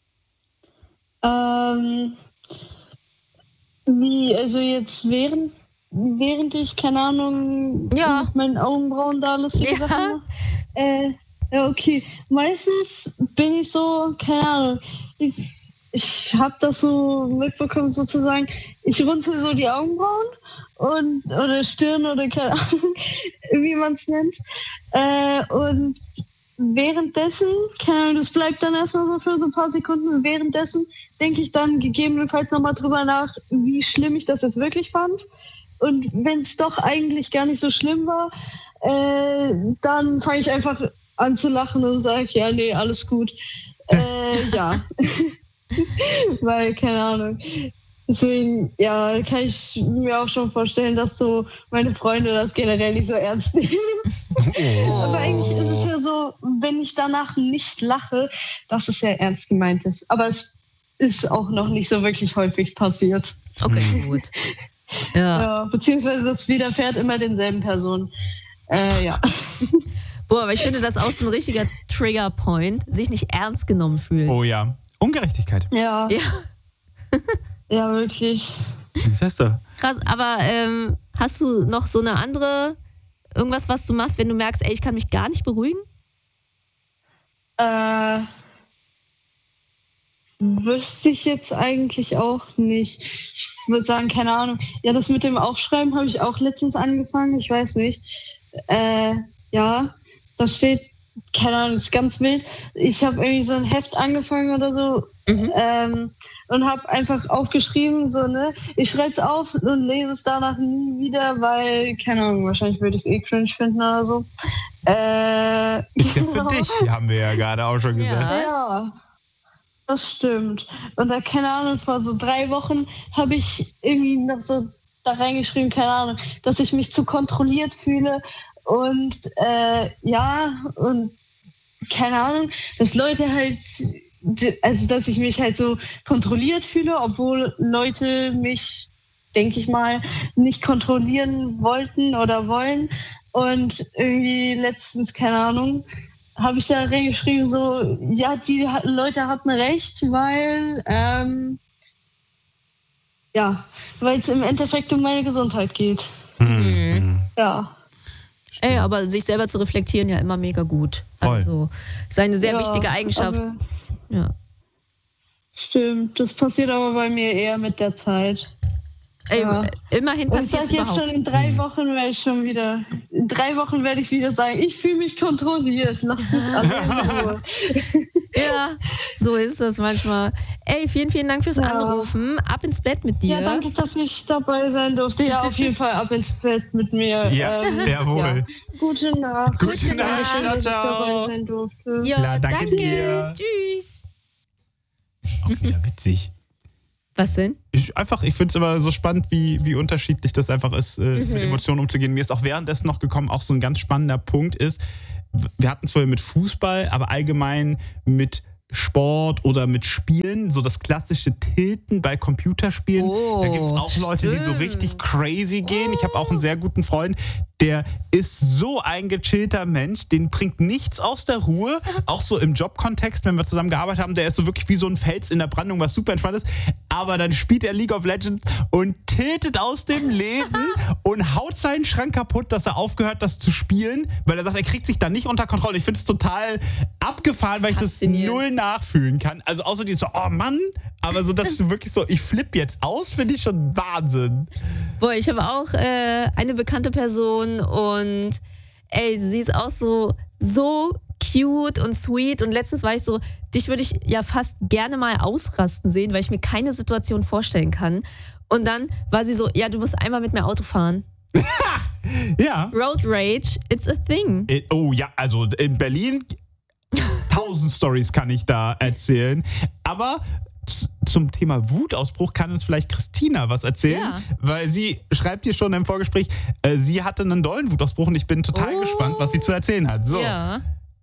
[SPEAKER 4] Wie, also jetzt während ich, keine Ahnung, mit meinen Augenbrauen da lustige Sachen mache? Ja, okay. Meistens bin ich so, keine Ahnung, ich habe das so mitbekommen sozusagen, ich runzel so die Augenbrauen oder Stirn oder keine Ahnung, wie man es nennt. Und währenddessen, keine Ahnung, das bleibt dann erstmal so für so ein paar Sekunden. Und währenddessen denke ich dann gegebenenfalls nochmal drüber nach, wie schlimm ich das jetzt wirklich fand. Und wenn es doch eigentlich gar nicht so schlimm war, dann fange ich einfach an zu lachen und sage, ja, nee, alles gut. Ja. Weil, keine Ahnung. Deswegen, ja, kann ich mir auch schon vorstellen, dass so meine Freunde das generell nicht so ernst nehmen. Aber eigentlich ist es ja so, wenn ich danach nicht lache, dass es ja ernst gemeint ist. Aber es ist auch noch nicht so wirklich häufig passiert.
[SPEAKER 3] Okay, gut. Ja.
[SPEAKER 4] Beziehungsweise das widerfährt immer denselben Personen. Ja.
[SPEAKER 3] Boah, aber ich finde das auch so ein richtiger Trigger-Point, sich nicht ernst genommen fühlen.
[SPEAKER 1] Oh ja. Ungerechtigkeit.
[SPEAKER 4] Ja. Ja, wirklich.
[SPEAKER 1] Was heißt da?
[SPEAKER 3] Krass, aber hast du noch so eine andere, irgendwas, was du machst, wenn du merkst, ey, ich kann mich gar nicht beruhigen?
[SPEAKER 4] Wüsste ich jetzt eigentlich auch nicht. Ich würde sagen, keine Ahnung. Ja, das mit dem Aufschreiben habe ich auch letztens angefangen. Ich weiß nicht. Ja, da steht, keine Ahnung, das ist ganz wild. Ich habe irgendwie so ein Heft angefangen oder so und habe einfach aufgeschrieben, so, ne, ich schreibe es auf und lese es danach nie wieder, weil, keine Ahnung, wahrscheinlich würde ich es cringe finden oder so.
[SPEAKER 1] Ist ja für dich, haben wir ja gerade auch schon gesagt.
[SPEAKER 4] Ja, das stimmt. Und da, keine Ahnung, vor so 3 Wochen habe ich irgendwie noch so da reingeschrieben, keine Ahnung, dass ich mich zu kontrolliert fühle und und keine Ahnung, dass Leute halt, also dass ich mich halt so kontrolliert fühle, obwohl Leute mich, denke ich mal, nicht kontrollieren wollten oder wollen. Und irgendwie letztens, keine Ahnung, habe ich da reingeschrieben, so, ja, die Leute hatten recht, weil, weil es im Endeffekt um meine Gesundheit geht. Ja.
[SPEAKER 3] Ey, aber sich selber zu reflektieren, ja immer mega gut.
[SPEAKER 1] Voll.
[SPEAKER 3] Also, ist eine sehr wichtige Eigenschaft. Ja.
[SPEAKER 4] Stimmt, das passiert aber bei mir eher mit der Zeit.
[SPEAKER 3] Ey, immerhin passiert es überhaupt.
[SPEAKER 4] Jetzt schon in 3 Wochen werde ich wieder sagen, ich fühle mich kontrolliert, lass mich alle in Ruhe.
[SPEAKER 3] Ja, so ist das manchmal. Ey, vielen, vielen Dank fürs Anrufen. Ab ins Bett mit dir.
[SPEAKER 4] Ja, danke, dass ich dabei sein durfte. Ja, auf jeden Fall ab ins Bett mit mir.
[SPEAKER 1] Ja, jawohl.
[SPEAKER 4] Ja. Gute Nacht.
[SPEAKER 1] Gute Nacht.
[SPEAKER 4] Schön, dass ich
[SPEAKER 1] Ciao.
[SPEAKER 4] dabei sein durfte.
[SPEAKER 3] Ja,
[SPEAKER 1] danke dir.
[SPEAKER 3] Tschüss.
[SPEAKER 1] Auch wieder witzig.
[SPEAKER 3] Was denn?
[SPEAKER 1] Ich finde es immer so spannend, wie unterschiedlich das einfach ist, mit Emotionen umzugehen. Mir ist auch währenddessen noch gekommen, auch so ein ganz spannender Punkt ist, wir hatten es vorher mit Fußball, aber allgemein mit Sport oder mit Spielen, so das klassische Tilten bei Computerspielen. Da gibt es auch Leute, die so richtig crazy gehen. Ich habe auch einen sehr guten Freund, der ist so ein gechillter Mensch, den bringt nichts aus der Ruhe, auch so im Jobkontext, wenn wir zusammen gearbeitet haben, der ist so wirklich wie so ein Fels in der Brandung, was super entspannt ist, aber dann spielt er League of Legends und tiltet aus dem Leben und haut seinen Schrank kaputt, dass er aufgehört, das zu spielen, weil er sagt, er kriegt sich da nicht unter Kontrolle. Ich finde es total abgefahren, weil ich das null nachfühlen kann. Also außer die so, oh Mann, aber so, dass du wirklich so, ich flippe jetzt aus, finde ich schon Wahnsinn.
[SPEAKER 3] Boah, ich habe auch eine bekannte Person und sie ist auch so cute und sweet und letztens war ich so, dich würde ich ja fast gerne mal ausrasten sehen, weil ich mir keine Situation vorstellen kann. Und dann war sie so, ja, du musst einmal mit mir Auto fahren.
[SPEAKER 1] Ja.
[SPEAKER 3] Road Rage, it's a thing.
[SPEAKER 1] Oh ja, also in Berlin 1000 Storys kann ich da erzählen, aber zum Thema Wutausbruch kann uns vielleicht Christina was erzählen, weil sie schreibt hier schon im Vorgespräch, sie hatte einen dollen Wutausbruch und ich bin total gespannt, was sie zu erzählen hat. So.
[SPEAKER 3] Ja.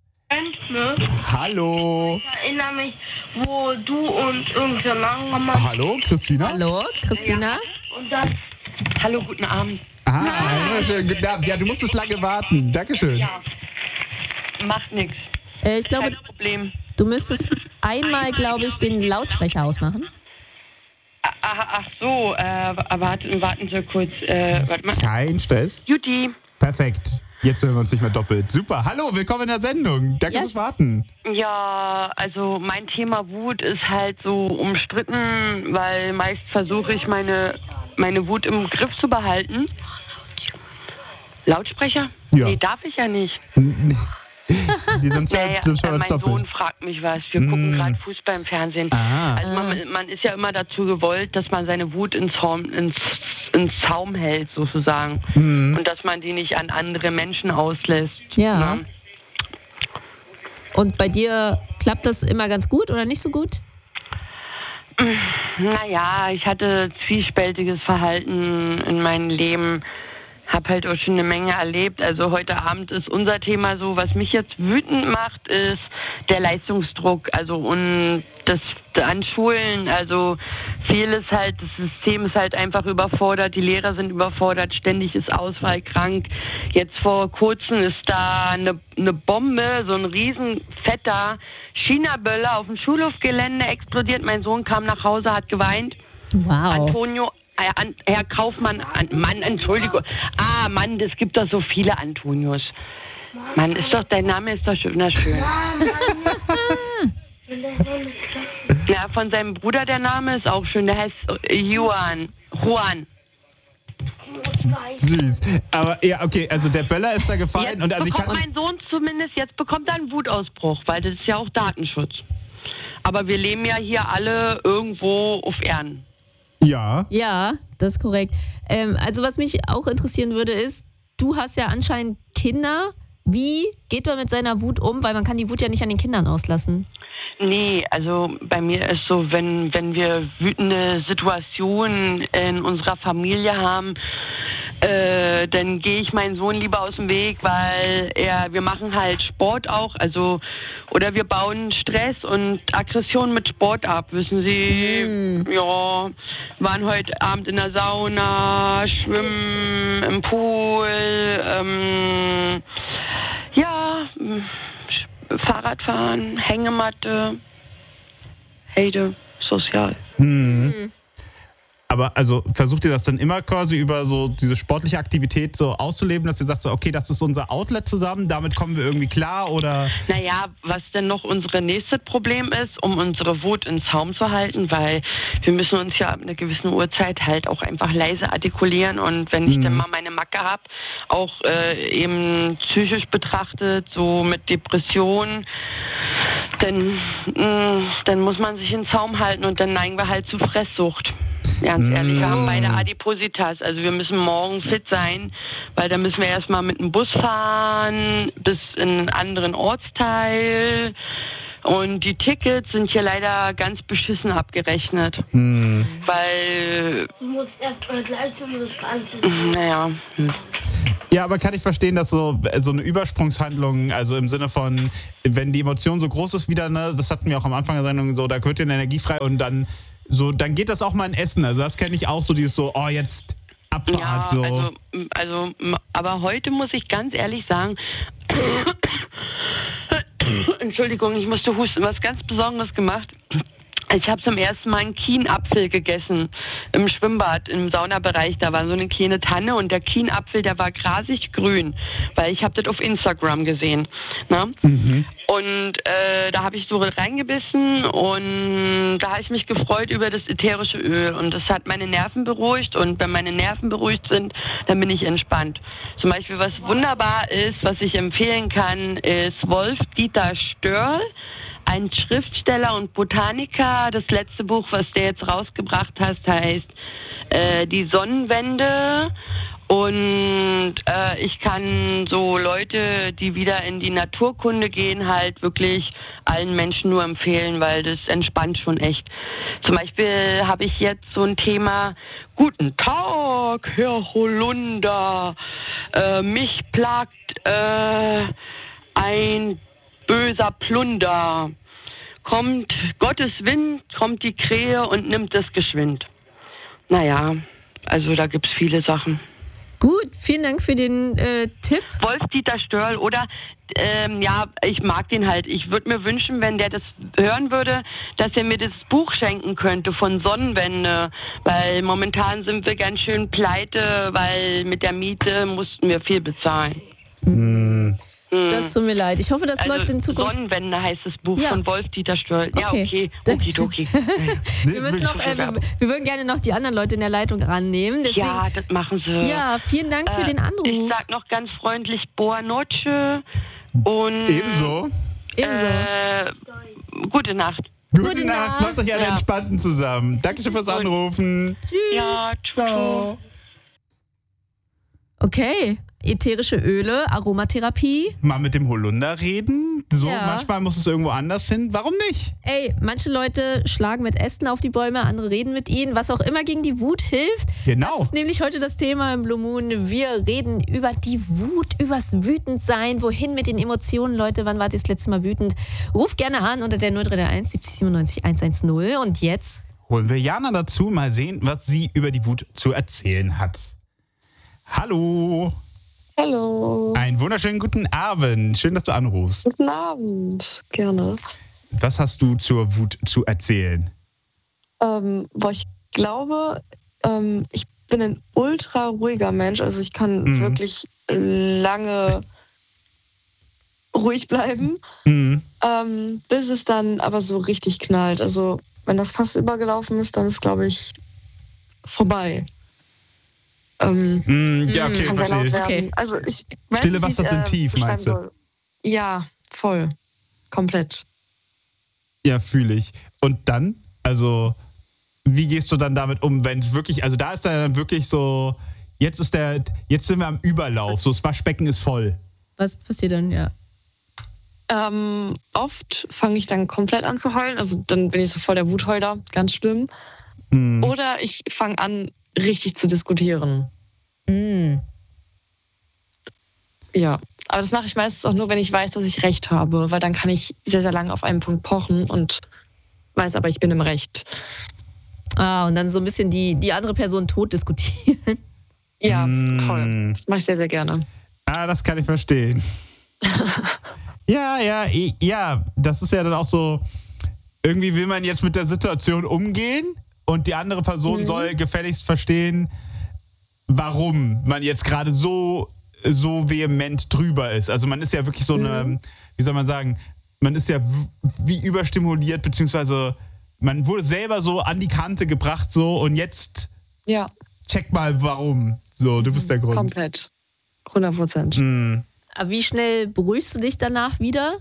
[SPEAKER 1] Hallo.
[SPEAKER 5] Ich erinnere mich, wo du und irgendein Mann...
[SPEAKER 1] Hallo, Christina?
[SPEAKER 3] Hallo, Christina?
[SPEAKER 5] Ja. Und dann... Hallo, guten Abend.
[SPEAKER 1] Schön, guten Abend. Ja, du musstest lange warten. Dankeschön.
[SPEAKER 5] Ja. Macht nichts.
[SPEAKER 3] Ich glaube,
[SPEAKER 5] Kein Problem.
[SPEAKER 3] du müsstest einmal, glaube ich, den Lautsprecher ausmachen.
[SPEAKER 5] Ach so, warten Sie kurz. Warte mal.
[SPEAKER 1] Kein Stress.
[SPEAKER 5] Juti.
[SPEAKER 1] Perfekt. Jetzt hören wir uns nicht mehr doppelt. Super. Hallo, willkommen in der Sendung. Danke fürs Warten.
[SPEAKER 5] Ja, also mein Thema Wut ist halt so umstritten, weil meist versuche ich meine Wut im Griff zu behalten. Lautsprecher?
[SPEAKER 1] Ja.
[SPEAKER 5] Nee, darf ich ja nicht.
[SPEAKER 1] Die sind
[SPEAKER 5] Mein
[SPEAKER 1] doppelt.
[SPEAKER 5] Sohn fragt mich was. Wir gucken gerade Fußball im Fernsehen. Also man ist ja immer dazu gewollt, dass man seine Wut ins Zaum hält, sozusagen. Und dass man die nicht an andere Menschen auslässt.
[SPEAKER 3] Ja.
[SPEAKER 5] Ne?
[SPEAKER 3] Und bei dir klappt das immer ganz gut oder nicht so gut?
[SPEAKER 5] Naja, ich hatte zwiespältiges Verhalten in meinem Leben. Hab halt auch schon eine Menge erlebt. Also heute Abend ist unser Thema so, was mich jetzt wütend macht, ist der Leistungsdruck. Also und das an Schulen, also vieles halt, das System ist halt einfach überfordert, die Lehrer sind überfordert, ständig ist Ausfall krank. Jetzt vor kurzem ist da eine Bombe, so ein riesen fetter China-Böller auf dem Schulhofgelände explodiert. Mein Sohn kam nach Hause, hat geweint.
[SPEAKER 3] Wow.
[SPEAKER 5] Antonio, Herr Kaufmann, Mann, Entschuldigung. Mann, es gibt doch so viele Antonios. Mann, dein Name ist doch schön. Ja, von seinem Bruder der Name ist auch schön. Der heißt Juan.
[SPEAKER 1] Süß. Aber ja, okay, also der Böller ist da gefallen.
[SPEAKER 5] Jetzt
[SPEAKER 1] und also
[SPEAKER 5] bekommt mein Sohn zumindest, jetzt bekommt er einen Wutausbruch, weil das ist ja auch Datenschutz. Aber wir leben ja hier alle irgendwo auf Erden.
[SPEAKER 1] Ja.
[SPEAKER 3] Ja, das ist korrekt. Also was mich auch interessieren würde ist, du hast ja anscheinend Kinder. Wie geht man mit seiner Wut um? Weil man kann die Wut ja nicht an den Kindern auslassen.
[SPEAKER 5] Nee, also bei mir ist so, wenn wir wütende Situationen in unserer Familie haben, dann gehe ich meinen Sohn lieber aus dem Weg, weil wir machen halt Sport auch, also oder wir bauen Stress und Aggression mit Sport ab, wissen Sie. Ja, waren heute Abend in der Sauna, schwimmen im Pool, Fahrradfahren, Hängematte, Heide, sozial.
[SPEAKER 1] Aber also versucht ihr das dann immer quasi über so diese sportliche Aktivität so auszuleben, dass ihr sagt so, okay, das ist unser Outlet zusammen, damit kommen wir irgendwie klar oder?
[SPEAKER 5] Naja, was denn noch unsere nächste Problem ist, um unsere Wut in Zaum zu halten, weil wir müssen uns ja ab einer gewissen Uhrzeit halt auch einfach leise artikulieren und wenn ich dann mal meine Macke habe, auch eben psychisch betrachtet, so mit Depressionen, dann muss man sich in Zaum halten und dann neigen wir halt zu Fresssucht. Ganz ehrlich, wir haben beide Adipositas, also wir müssen morgen fit sein, weil da müssen wir erstmal mit dem Bus fahren bis in einen anderen Ortsteil Und die Tickets sind hier leider ganz beschissen abgerechnet. Weil...
[SPEAKER 4] Du musst erst heute leisten, um das anzunehmen.
[SPEAKER 5] Naja.
[SPEAKER 1] Ja, aber kann ich verstehen, dass so eine Übersprungshandlung, also im Sinne von, wenn die Emotion so groß ist wieder, ne, das hatten wir auch am Anfang der Sendung so, da wird dir eine Energie frei und dann geht das auch mal in Essen. Also das kenne ich auch so, dieses so, oh, jetzt Abfahrt,
[SPEAKER 5] Ja,
[SPEAKER 1] so.
[SPEAKER 5] also, aber heute muss ich ganz ehrlich sagen, Entschuldigung, ich musste husten, was ganz Besonderes gemacht. Ich habe zum ersten Mal einen Kienapfel gegessen im Schwimmbad, im Saunabereich. Da war so eine kleine Tanne und der Kienapfel, der war grasig grün, weil ich habe das auf Instagram gesehen. Ne? Und da habe ich so reingebissen und da habe ich mich gefreut über das ätherische Öl. Und das hat meine Nerven beruhigt und wenn meine Nerven beruhigt sind, dann bin ich entspannt. Zum Beispiel, was wunderbar ist, was ich empfehlen kann, ist Wolf-Dieter Störl. Ein Schriftsteller und Botaniker. Das letzte Buch, was der jetzt rausgebracht hat, heißt Die Sonnenwende. Und ich kann so Leute, die wieder in die Naturkunde gehen, halt wirklich allen Menschen nur empfehlen, weil das entspannt schon echt. Zum Beispiel habe ich jetzt so ein Thema: Guten Tag, Herr Holunder. Mich plagt ein böser Plunder. Kommt Gottes Wind, kommt die Krähe und nimmt es geschwind. Naja, also da gibt's viele Sachen.
[SPEAKER 3] Gut, vielen Dank für den Tipp.
[SPEAKER 5] Wolf-Dieter Störl oder, ja, ich mag den halt. Ich würde mir wünschen, wenn der das hören würde, dass er mir das Buch schenken könnte von Sonnenwende, weil momentan sind wir ganz schön pleite, weil mit der Miete mussten wir viel bezahlen.
[SPEAKER 3] Das tut mir leid. Ich hoffe, das läuft in Zukunft.
[SPEAKER 5] Sonnenwende heißt das Buch von Wolf-Dieter Störl. Ja,
[SPEAKER 3] Okay.
[SPEAKER 5] Okidoki.
[SPEAKER 3] Wir würden gerne noch die anderen Leute in der Leitung rannehmen. Deswegen,
[SPEAKER 5] Ja, das machen sie.
[SPEAKER 3] ja, vielen Dank für den Anruf.
[SPEAKER 5] Ich sag noch ganz freundlich Boa Noche und
[SPEAKER 1] Ebenso.
[SPEAKER 5] gute Nacht.
[SPEAKER 1] Gute Nacht, macht euch alle entspannten zusammen. Dankeschön fürs Anrufen.
[SPEAKER 3] Tschüss.
[SPEAKER 5] Ja, ciao.
[SPEAKER 3] Okay, ätherische Öle, Aromatherapie.
[SPEAKER 1] Mal mit dem Holunder reden. So,
[SPEAKER 3] Ja.
[SPEAKER 1] manchmal muss es irgendwo anders hin. Warum nicht?
[SPEAKER 3] Ey, manche Leute schlagen mit Ästen auf die Bäume, andere reden mit ihnen, was auch immer gegen die Wut hilft.
[SPEAKER 1] Genau.
[SPEAKER 3] Das ist nämlich heute das Thema im Blue Moon. Wir reden über die Wut, übers Wütendsein. Wohin mit den Emotionen, Leute? Wann wart ihr das letzte Mal wütend? Ruft gerne an unter der 0331 70 97 110. Und jetzt
[SPEAKER 1] Holen wir Jana dazu, mal sehen, was sie über die Wut zu erzählen hat. Hallo.
[SPEAKER 6] Hallo.
[SPEAKER 1] Einen wunderschönen guten Abend. Schön, dass du anrufst.
[SPEAKER 6] Guten Abend. Gerne.
[SPEAKER 1] Was hast du zur Wut zu erzählen?
[SPEAKER 6] Ich glaube, ich bin ein ultra ruhiger Mensch. Also ich kann wirklich lange ruhig bleiben, bis es dann aber so richtig knallt. Also wenn das fast übergelaufen ist, dann ist, glaube ich, vorbei.
[SPEAKER 1] Ja, okay,
[SPEAKER 6] Kann sehr laut
[SPEAKER 1] verstehe.
[SPEAKER 6] werden.
[SPEAKER 3] Okay.
[SPEAKER 6] Also ich weiß
[SPEAKER 1] Stille
[SPEAKER 6] nicht,
[SPEAKER 1] Wasser sind tief,
[SPEAKER 6] beschreiben
[SPEAKER 1] meinst du?
[SPEAKER 6] soll. Ja, voll. Komplett.
[SPEAKER 1] Ja, fühle ich. Und dann, also, wie gehst du dann damit um, wenn es wirklich, also da ist dann wirklich so, jetzt sind wir am Überlauf, so das Waschbecken ist voll.
[SPEAKER 3] was passiert dann? Ja.
[SPEAKER 6] Oft fange ich dann komplett an zu heulen. Also dann bin ich so voll der Wutheuler, ganz schlimm. Oder ich fange an, richtig zu diskutieren. Ja, aber das mache ich meistens auch nur, wenn ich weiß, dass ich Recht habe, weil dann kann ich sehr, sehr lange auf einen Punkt pochen und weiß aber, ich bin im Recht.
[SPEAKER 3] Und dann so ein bisschen die andere Person tot diskutieren.
[SPEAKER 6] Ja, voll. Das mache ich sehr, sehr gerne.
[SPEAKER 1] Das kann ich verstehen. Ja, das ist ja dann auch so, irgendwie will man jetzt mit der Situation umgehen und die andere Person soll gefälligst verstehen, warum man jetzt gerade so vehement drüber ist. Also man ist ja wirklich so eine, wie soll man sagen, man ist ja wie überstimuliert, beziehungsweise man wurde selber so an die Kante gebracht so und jetzt check mal warum. So, du bist der Grund.
[SPEAKER 6] Komplett. 100%.
[SPEAKER 3] Aber wie schnell beruhigst du dich danach wieder?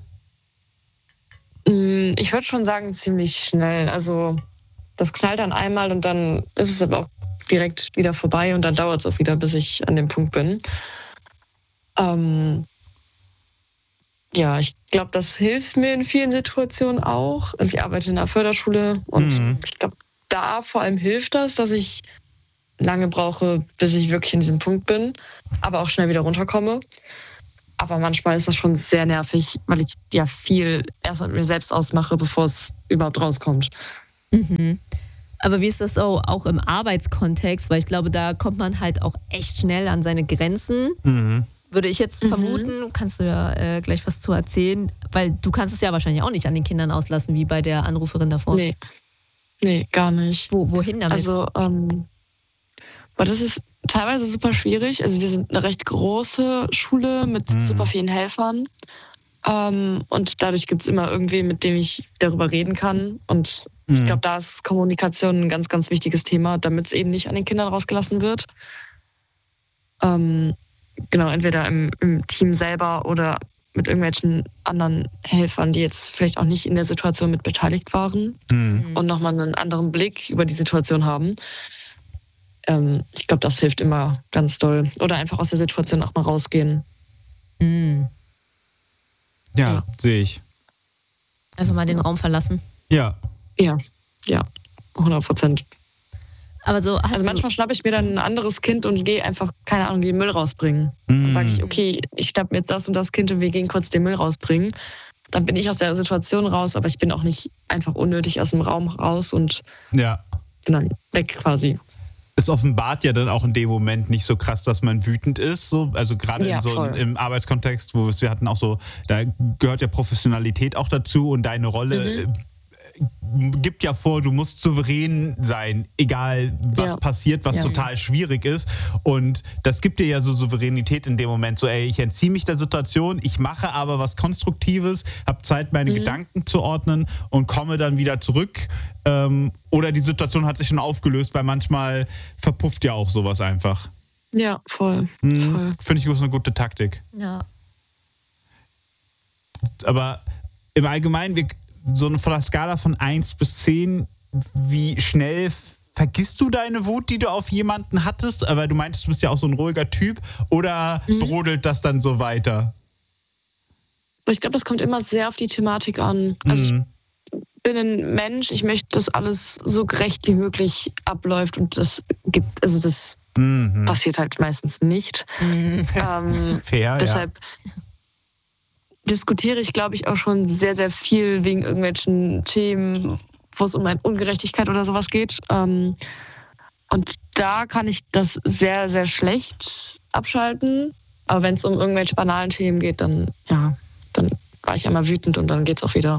[SPEAKER 6] Ich würde schon sagen, ziemlich schnell. Also das knallt dann einmal und dann ist es aber auch direkt wieder vorbei und dann dauert es auch wieder, bis ich an dem Punkt bin. ja, ich glaube, das hilft mir in vielen Situationen auch. Also ich arbeite in einer Förderschule und ich glaube, da vor allem hilft das, dass ich lange brauche, bis ich wirklich in diesem Punkt bin, aber auch schnell wieder runterkomme. Aber manchmal ist das schon sehr nervig, weil ich ja viel erst mit mir selbst ausmache, bevor es überhaupt rauskommt.
[SPEAKER 3] Mhm. Aber wie ist das so auch im Arbeitskontext? Weil ich glaube, da kommt man halt auch echt schnell an seine Grenzen. Würde ich jetzt vermuten, kannst du ja gleich was zu erzählen, weil du kannst es ja wahrscheinlich auch nicht an den Kindern auslassen, wie bei der Anruferin davor.
[SPEAKER 6] Nee, gar nicht.
[SPEAKER 3] Wohin damit?
[SPEAKER 6] Also, aber das ist teilweise super schwierig. Also wir sind eine recht große Schule mit super vielen Helfern. Und dadurch gibt es immer irgendwen, mit dem ich darüber reden kann. Und ich glaube, da ist Kommunikation ein ganz, ganz wichtiges Thema, damit es eben nicht an den Kindern rausgelassen wird. Genau, entweder im Team selber oder mit irgendwelchen anderen Helfern, die jetzt vielleicht auch nicht in der Situation mit beteiligt waren und nochmal einen anderen Blick über die Situation haben. Ich glaube, das hilft immer ganz doll. Oder einfach aus der Situation auch mal rausgehen.
[SPEAKER 1] Ja, sehe ich.
[SPEAKER 3] Einfach mal den Raum verlassen.
[SPEAKER 1] Ja.
[SPEAKER 6] Ja, 100%.
[SPEAKER 3] Aber so
[SPEAKER 6] also manchmal schnappe ich mir dann ein anderes Kind und gehe einfach, keine Ahnung, den Müll rausbringen. Dann sage ich, okay, ich schnappe mir jetzt das und das Kind und wir gehen kurz den Müll rausbringen. Dann bin ich aus der Situation raus, aber ich bin auch nicht einfach unnötig aus dem Raum raus und bin dann weg quasi.
[SPEAKER 1] Es offenbart ja dann auch in dem Moment nicht so krass, dass man wütend ist. So. Also gerade im Arbeitskontext, wo wir hatten auch so, da gehört ja Professionalität auch dazu und deine Rolle gibt ja vor, du musst souverän sein, egal was passiert, was total schwierig ist. Und das gibt dir ja so Souveränität in dem Moment, so ich entziehe mich der Situation, ich mache aber was Konstruktives, habe Zeit, meine Gedanken zu ordnen und komme dann wieder zurück. Oder die Situation hat sich schon aufgelöst, weil manchmal verpufft ja auch sowas einfach.
[SPEAKER 6] Ja, voll.
[SPEAKER 1] Finde ich, ist eine gute Taktik.
[SPEAKER 3] Ja.
[SPEAKER 1] Aber im Allgemeinen, so von der Skala von 1 bis 10, wie schnell vergisst du deine Wut, die du auf jemanden hattest? Aber du meintest, du bist ja auch so ein ruhiger Typ. Oder brodelt das dann so weiter?
[SPEAKER 6] Ich glaube, das kommt immer sehr auf die Thematik an. Also ich bin ein Mensch, ich möchte, dass alles so gerecht wie möglich abläuft. Und das passiert halt meistens nicht.
[SPEAKER 1] Fair,
[SPEAKER 6] deshalb diskutiere ich, glaube ich, auch schon sehr, sehr viel wegen irgendwelchen Themen, wo es um eine Ungerechtigkeit oder sowas geht. Und da kann ich das sehr, sehr schlecht abschalten. Aber wenn es um irgendwelche banalen Themen geht, dann war ich einmal wütend und dann geht's auch wieder.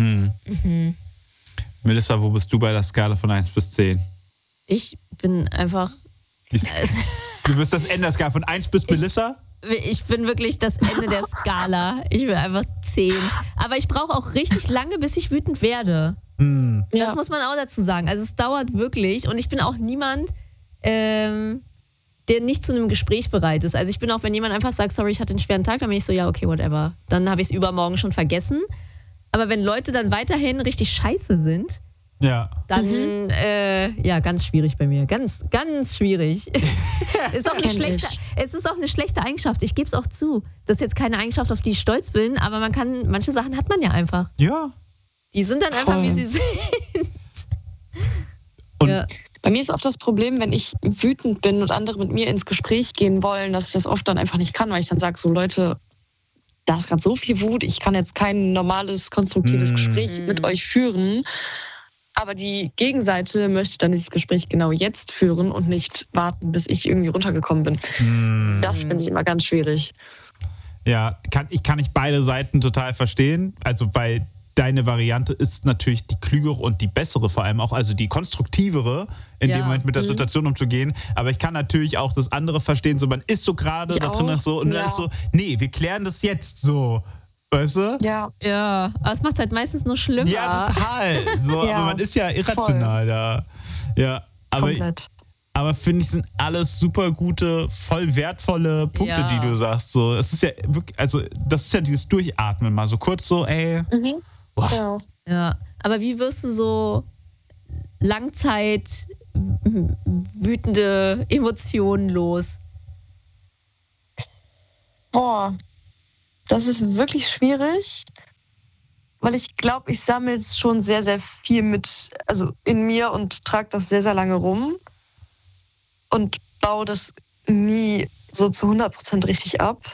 [SPEAKER 1] Melissa, wo bist du bei der Skala von 1 bis 10?
[SPEAKER 3] Ich bin einfach...
[SPEAKER 1] Du bist das Ende der Skala von 1 bis Melissa?
[SPEAKER 3] Ich bin wirklich das Ende der Skala. Ich bin einfach 10. Aber ich brauche auch richtig lange, bis ich wütend werde. Das muss man auch dazu sagen. Also es dauert wirklich. Und ich bin auch niemand, der nicht zu einem Gespräch bereit ist. Also ich bin auch, wenn jemand einfach sagt, sorry, ich hatte einen schweren Tag, dann bin ich so, ja, okay, whatever. Dann habe ich es übermorgen schon vergessen. Aber wenn Leute dann weiterhin richtig scheiße sind, dann, ganz schwierig bei mir. Ganz, ganz schwierig. Es ist auch eine schlechte Eigenschaft. Ich gebe es auch zu. Das ist jetzt keine Eigenschaft, auf die ich stolz bin, aber manche Sachen hat man ja einfach.
[SPEAKER 1] Ja.
[SPEAKER 3] Die sind dann einfach, wie sie sind.
[SPEAKER 6] Und bei mir ist oft das Problem, wenn ich wütend bin und andere mit mir ins Gespräch gehen wollen, dass ich das oft dann einfach nicht kann, weil ich dann sage, so Leute, da ist gerade so viel Wut, ich kann jetzt kein normales, konstruktives Gespräch mit euch führen. Aber die Gegenseite möchte dann dieses Gespräch genau jetzt führen und nicht warten, bis ich irgendwie runtergekommen bin. Das finde ich immer ganz schwierig.
[SPEAKER 1] Ja, kann ich beide Seiten total verstehen. Also, weil deine Variante ist natürlich die klügere und die bessere vor allem auch, also die konstruktivere, in dem Moment mit der Situation umzugehen. Aber ich kann natürlich auch das andere verstehen, so man ist so gerade da drin ist so und dann ist so, nee, wir klären das jetzt so. Weißt du?
[SPEAKER 3] Ja, aber es macht es halt meistens nur schlimmer.
[SPEAKER 1] Ja, total. So, aber man ist ja irrational da. Ja, aber finde ich, sind alles super gute, voll wertvolle Punkte, die du sagst. So, es ist ja wirklich, also das ist ja dieses Durchatmen mal so kurz so, ey.
[SPEAKER 6] Genau.
[SPEAKER 3] Ja, aber wie wirst du so Langzeit wütende Emotionen los?
[SPEAKER 6] Boah. Das ist wirklich schwierig, weil ich glaube, ich sammle es schon sehr, sehr viel also in mir und trage das sehr, sehr lange rum und baue das nie so zu 100% richtig ab.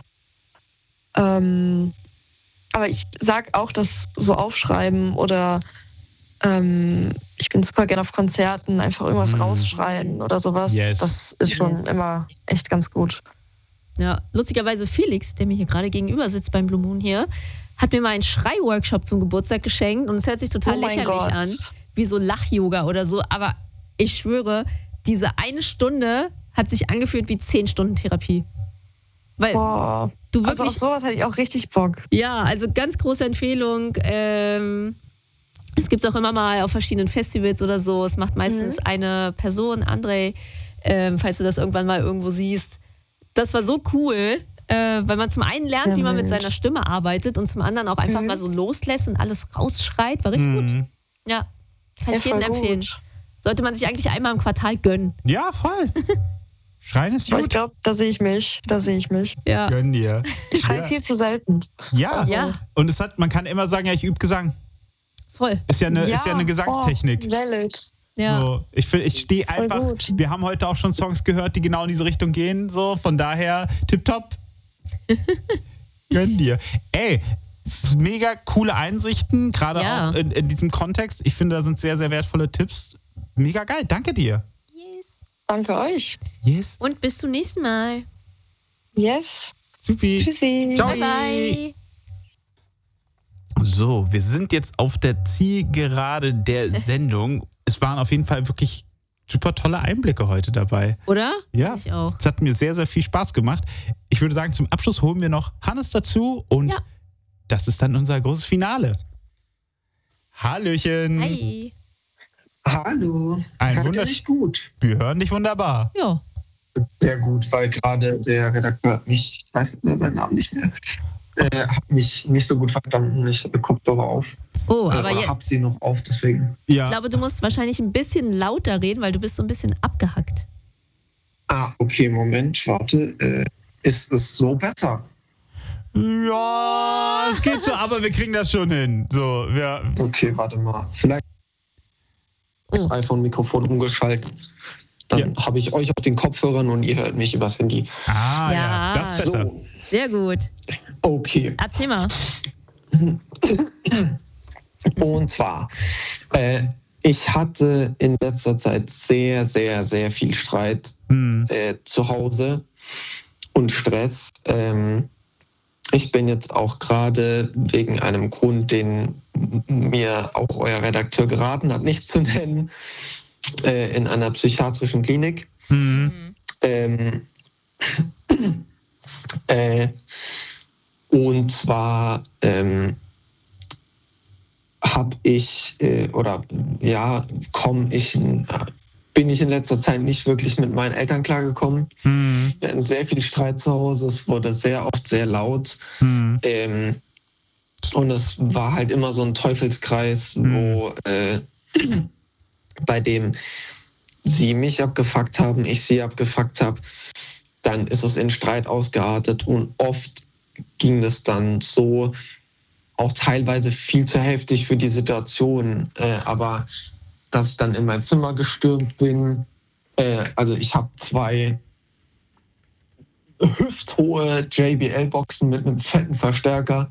[SPEAKER 6] Aber ich sag auch, dass so aufschreiben oder ich bin super gerne auf Konzerten, einfach irgendwas rausschreien oder sowas.
[SPEAKER 1] Yes.
[SPEAKER 6] Das ist schon immer echt ganz gut.
[SPEAKER 3] Ja, lustigerweise Felix, der mir hier gerade gegenüber sitzt beim Blue Moon hier, hat mir mal einen Schrei-Workshop zum Geburtstag geschenkt und es hört sich total lächerlich an, wie so Lach-Yoga oder so, aber ich schwöre, diese 1 Stunde hat sich angefühlt wie 10 Stunden Therapie. Weil du wirklich...
[SPEAKER 6] Also auf sowas hätte ich auch richtig Bock.
[SPEAKER 3] Ja, also ganz große Empfehlung. Es gibt es auch immer mal auf verschiedenen Festivals oder so. Es macht meistens eine Person, André, falls du das irgendwann mal irgendwo siehst. Das war so cool, weil man zum einen lernt, wie man mit seiner Stimme arbeitet und zum anderen auch einfach mal so loslässt und alles rausschreit. War richtig gut. Ja, kann ich jedem empfehlen. Sollte man sich eigentlich einmal im Quartal gönnen.
[SPEAKER 1] Ja, voll. Schreien ist gut.
[SPEAKER 6] Ich glaube, da sehe ich mich.
[SPEAKER 3] Ja.
[SPEAKER 1] Gönn dir.
[SPEAKER 6] Ich schreie viel zu selten.
[SPEAKER 1] Ja.
[SPEAKER 3] Ja.
[SPEAKER 1] Und man kann immer sagen, ja, ich übe Gesang.
[SPEAKER 3] Voll.
[SPEAKER 1] Ist ja eine Gesangstechnik.
[SPEAKER 3] Ja.
[SPEAKER 1] So, ich stehe einfach,
[SPEAKER 6] gut.
[SPEAKER 1] wir haben heute auch schon Songs gehört, die genau in diese Richtung gehen, so, von daher tipptopp. Gönn dir. Ey, mega coole Einsichten, gerade auch in diesem Kontext. Ich finde, da sind sehr, sehr wertvolle Tipps. Mega geil, danke dir.
[SPEAKER 3] Yes.
[SPEAKER 6] Danke euch.
[SPEAKER 1] Yes.
[SPEAKER 3] Und bis zum nächsten Mal.
[SPEAKER 6] Yes.
[SPEAKER 1] Supi.
[SPEAKER 6] Tschüssi.
[SPEAKER 1] Ciao.
[SPEAKER 3] Bye, bye.
[SPEAKER 1] So, wir sind jetzt auf der Zielgerade der Sendung. Es waren auf jeden Fall wirklich super tolle Einblicke heute dabei.
[SPEAKER 3] Oder?
[SPEAKER 1] Ja,
[SPEAKER 3] Fand ich auch.
[SPEAKER 1] es hat mir sehr, sehr viel Spaß gemacht. Ich würde sagen, zum Abschluss holen wir noch Hannes dazu und das ist dann unser großes Finale. Hallöchen.
[SPEAKER 3] Hi.
[SPEAKER 7] Hallo. Hört ihr mich gut?
[SPEAKER 1] Wir hören dich wunderbar.
[SPEAKER 3] Ja.
[SPEAKER 7] Sehr gut, weil gerade der Redakteur hat mich, ich weiß meinen Namen nicht mehr, hat mich nicht so gut verstanden. Ich habe Kopfhörer auf.
[SPEAKER 3] Oh, aber
[SPEAKER 7] jetzt hab sie noch auf, deswegen.
[SPEAKER 3] Ich glaube, du musst wahrscheinlich ein bisschen lauter reden, weil du bist so ein bisschen abgehackt.
[SPEAKER 7] Ah, okay, Moment, warte. Ist es so besser?
[SPEAKER 1] Ja, es geht so, aber wir kriegen das schon hin. So,
[SPEAKER 7] okay, warte mal. Vielleicht das iPhone-Mikrofon umgeschaltet. Dann habe ich euch auf den Kopfhörern und ihr hört mich übers Handy.
[SPEAKER 1] Ah, ja, das ist besser.
[SPEAKER 7] So.
[SPEAKER 3] Sehr gut.
[SPEAKER 7] Okay.
[SPEAKER 3] Erzähl mal.
[SPEAKER 7] Und zwar, ich hatte in letzter Zeit sehr, sehr, sehr viel Streit zu Hause und Stress. Ich bin jetzt auch gerade wegen einem Grund, den mir auch euer Redakteur geraten hat, nicht zu nennen, in einer psychiatrischen Klinik. Und zwar bin ich in letzter Zeit nicht wirklich mit meinen Eltern klargekommen. Wir hatten sehr viel Streit zu Hause, es wurde sehr oft sehr laut. Und es war halt immer so ein Teufelskreis, bei dem sie mich abgefuckt haben, ich sie abgefuckt habe. Dann ist es in Streit ausgeartet und oft ging es dann so, auch teilweise viel zu heftig für die Situation, aber dass ich dann in mein Zimmer gestürmt bin. Also ich habe 2 hüfthohe JBL-Boxen mit einem fetten Verstärker,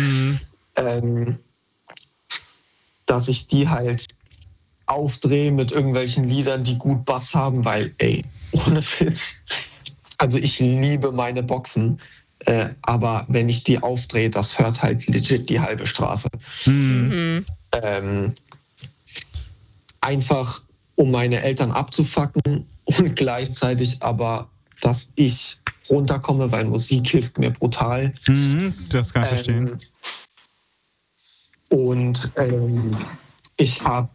[SPEAKER 7] dass ich die halt aufdrehe mit irgendwelchen Liedern, die gut Bass haben, weil, ohne Witz, also ich liebe meine Boxen, aber wenn ich die aufdrehe, das hört halt legit die halbe Straße. Einfach, um meine Eltern abzufucken und gleichzeitig aber, dass ich runterkomme, weil Musik hilft mir brutal.
[SPEAKER 1] Das kann ich verstehen.
[SPEAKER 7] Und ich habe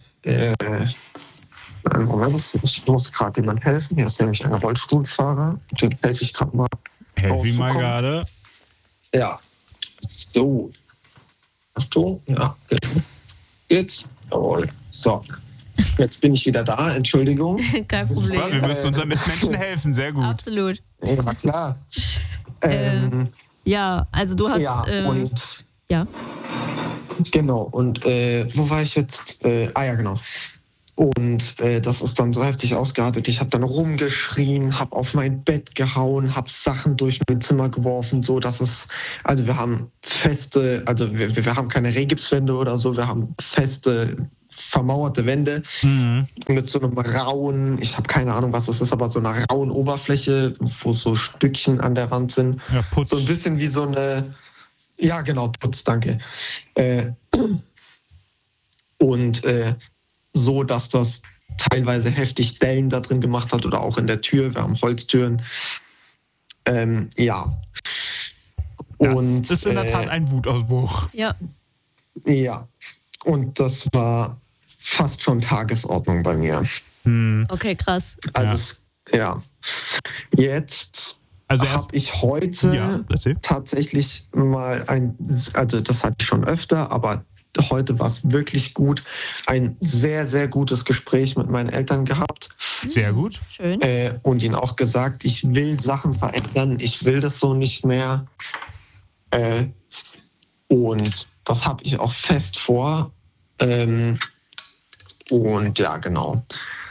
[SPEAKER 7] Moment, ich muss gerade jemand helfen. Hier ist nämlich ein Rollstuhlfahrer. Den helfe ich gerade mal.
[SPEAKER 1] Helfe mal gerade.
[SPEAKER 7] Ja. So. Achtung. Ja. Jetzt. Jawohl. So. Jetzt bin ich wieder da. Entschuldigung.
[SPEAKER 3] Kein Problem.
[SPEAKER 1] Wir müssen unseren Mitmenschen helfen. Sehr gut.
[SPEAKER 3] Absolut.
[SPEAKER 7] Ja, klar.
[SPEAKER 3] Ja, also du hast...
[SPEAKER 7] Ja, genau. Und wo war ich jetzt? Ja, genau. Und das ist dann so heftig ausgeartet. Ich habe dann rumgeschrien, habe auf mein Bett gehauen, habe Sachen durch mein Zimmer geworfen, so dass es, also wir haben wir haben keine Rehgipswände oder so, wir haben feste, vermauerte Wände mit so einem rauen, ich habe keine Ahnung, was das ist, aber so einer rauen Oberfläche, wo so Stückchen an der Wand sind.
[SPEAKER 1] Ja, Putz.
[SPEAKER 7] So ein bisschen wie so eine, ja genau, Putz, danke. Und so, dass das teilweise heftig Dellen da drin gemacht hat oder auch in der Tür. Wir haben Holztüren. Ja.
[SPEAKER 1] Das ist in der Tat ein Wutausbruch.
[SPEAKER 3] Ja.
[SPEAKER 7] Ja. Und das war fast schon Tagesordnung bei mir.
[SPEAKER 3] Okay, krass.
[SPEAKER 7] Also, ja. Jetzt habe ich heute tatsächlich mal also das hatte ich schon öfter, aber heute war es wirklich gut, ein sehr, sehr gutes Gespräch mit meinen Eltern gehabt.
[SPEAKER 1] Sehr gut.
[SPEAKER 3] Schön.
[SPEAKER 7] Und ihnen auch gesagt, ich will Sachen verändern, ich will das so nicht mehr. Und das habe ich auch fest vor. Und ja, genau.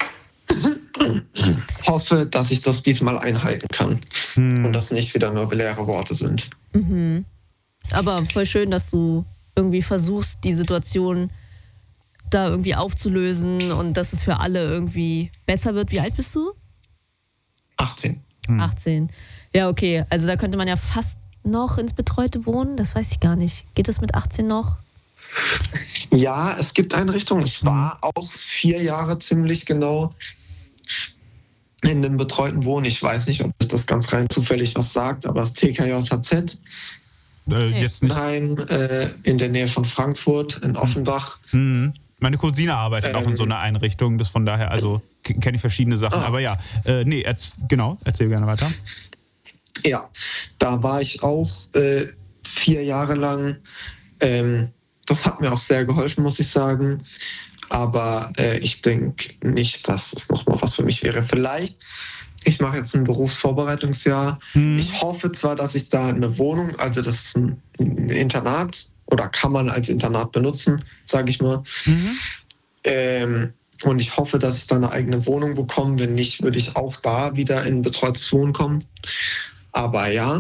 [SPEAKER 7] Hoffe, dass ich das diesmal einhalten kann und das nicht wieder nur leere Worte sind.
[SPEAKER 3] Mhm. Aber voll schön, dass du irgendwie versuchst, die Situation da irgendwie aufzulösen und dass es für alle irgendwie besser wird. Wie alt bist du?
[SPEAKER 7] 18.
[SPEAKER 3] 18. Ja, okay. Also da könnte man ja fast noch ins betreute Wohnen. Das weiß ich gar nicht. Geht das mit 18 noch?
[SPEAKER 7] Ja, es gibt Einrichtungen. Ich war auch 4 Jahre ziemlich genau in einem betreuten Wohnen. Ich weiß nicht, ob das ganz rein zufällig was sagt, aber das TKJZ.
[SPEAKER 1] Jetzt nicht.
[SPEAKER 7] In der Nähe von Frankfurt, in Offenbach.
[SPEAKER 1] Meine Cousine arbeitet auch in so einer Einrichtung, das von daher, also kenne ich verschiedene Sachen. Aber ja, erzähl gerne weiter.
[SPEAKER 7] Ja, da war ich auch 4 Jahre lang. Das hat mir auch sehr geholfen, muss ich sagen. Aber ich denke nicht, dass es nochmal was für mich wäre. Vielleicht, ich mache jetzt ein Berufsvorbereitungsjahr. Ich hoffe zwar, dass ich da eine Wohnung, also das ist ein Internat oder kann man als Internat benutzen, sage ich mal. Und ich hoffe, dass ich da eine eigene Wohnung bekomme. Wenn nicht, würde ich auch da wieder in betreutes Wohnen kommen. Aber ja.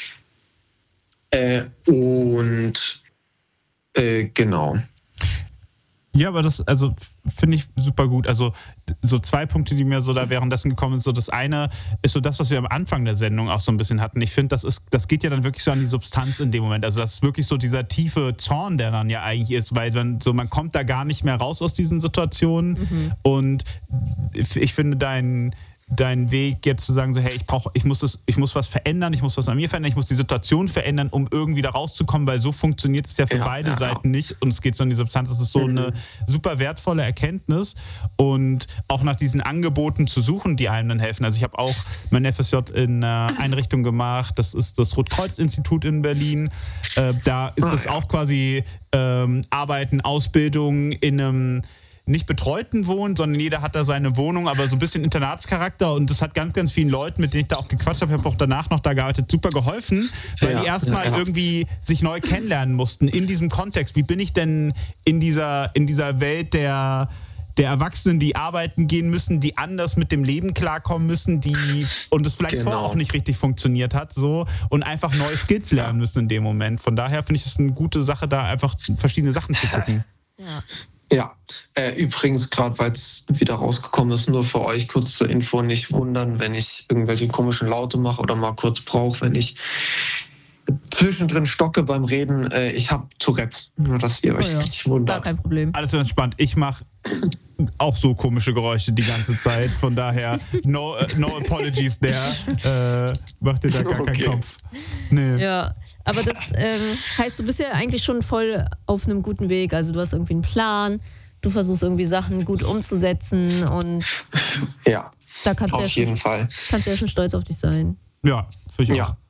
[SPEAKER 7] Genau.
[SPEAKER 1] Ja, aber das, also finde ich super gut. Also so 2 Punkte, die mir so da währenddessen gekommen sind. So das eine ist so das, was wir am Anfang der Sendung auch so ein bisschen hatten. Ich finde, das geht ja dann wirklich so an die Substanz in dem Moment. Also das ist wirklich so dieser tiefe Zorn, der dann ja eigentlich ist, weil man kommt da gar nicht mehr raus aus diesen Situationen. Und ich finde dein Weg jetzt zu sagen, so, hey, ich muss was verändern, ich muss was an mir verändern, ich muss die Situation verändern, um irgendwie da rauszukommen, weil so funktioniert es ja für beide Seiten nicht und es geht so an die Substanz. Das ist so eine super wertvolle Erkenntnis und auch nach diesen Angeboten zu suchen, die einem dann helfen. Also ich habe auch mein FSJ in einer Einrichtung gemacht, das ist das Rotkreuz-Institut in Berlin. Da ist das auch quasi Arbeiten, Ausbildung in einem nicht betreuten Wohnen, sondern jeder hat da seine Wohnung, aber so ein bisschen Internatscharakter und das hat ganz, ganz vielen Leuten, mit denen ich da auch gequatscht habe, ich habe auch danach noch da gearbeitet, super geholfen, weil die erstmal irgendwie sich neu kennenlernen mussten in diesem Kontext. Wie bin ich denn in dieser Welt der Erwachsenen, die arbeiten gehen müssen, die anders mit dem Leben klarkommen müssen, und es vielleicht vorher auch nicht richtig funktioniert hat, so, und einfach neue Skills lernen müssen in dem Moment. Von daher finde ich das eine gute Sache, da einfach verschiedene Sachen zu gucken.
[SPEAKER 7] Ja, übrigens, gerade weil es wieder rausgekommen ist, nur für euch kurz zur Info, nicht wundern, wenn ich irgendwelche komischen Laute mache oder mal kurz brauche, wenn ich zwischendrin stocke beim Reden. Ich habe Tourette, nur dass ihr euch nicht wundert.
[SPEAKER 3] Gar kein Problem.
[SPEAKER 1] Alles entspannt. Ich mache auch so komische Geräusche die ganze Zeit, von daher no apologies there. Mach dir da gar keinen Kopf. Nee.
[SPEAKER 3] Ja, aber das heißt, du bist ja eigentlich schon voll auf einem guten Weg. Also du hast irgendwie einen Plan, du versuchst irgendwie Sachen gut umzusetzen und da kannst
[SPEAKER 7] auf jeden Fall.
[SPEAKER 3] Kannst du ja schon stolz auf dich sein.
[SPEAKER 1] Ja, für ich auch.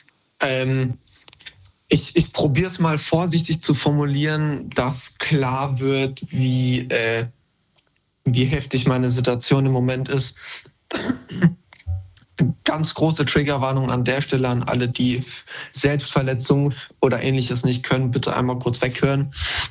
[SPEAKER 7] Ich probiere es mal vorsichtig zu formulieren, dass klar wird, wie heftig meine Situation im Moment ist. ganz große Triggerwarnung an der Stelle an alle, die Selbstverletzung oder Ähnliches nicht können, bitte einmal kurz weghören.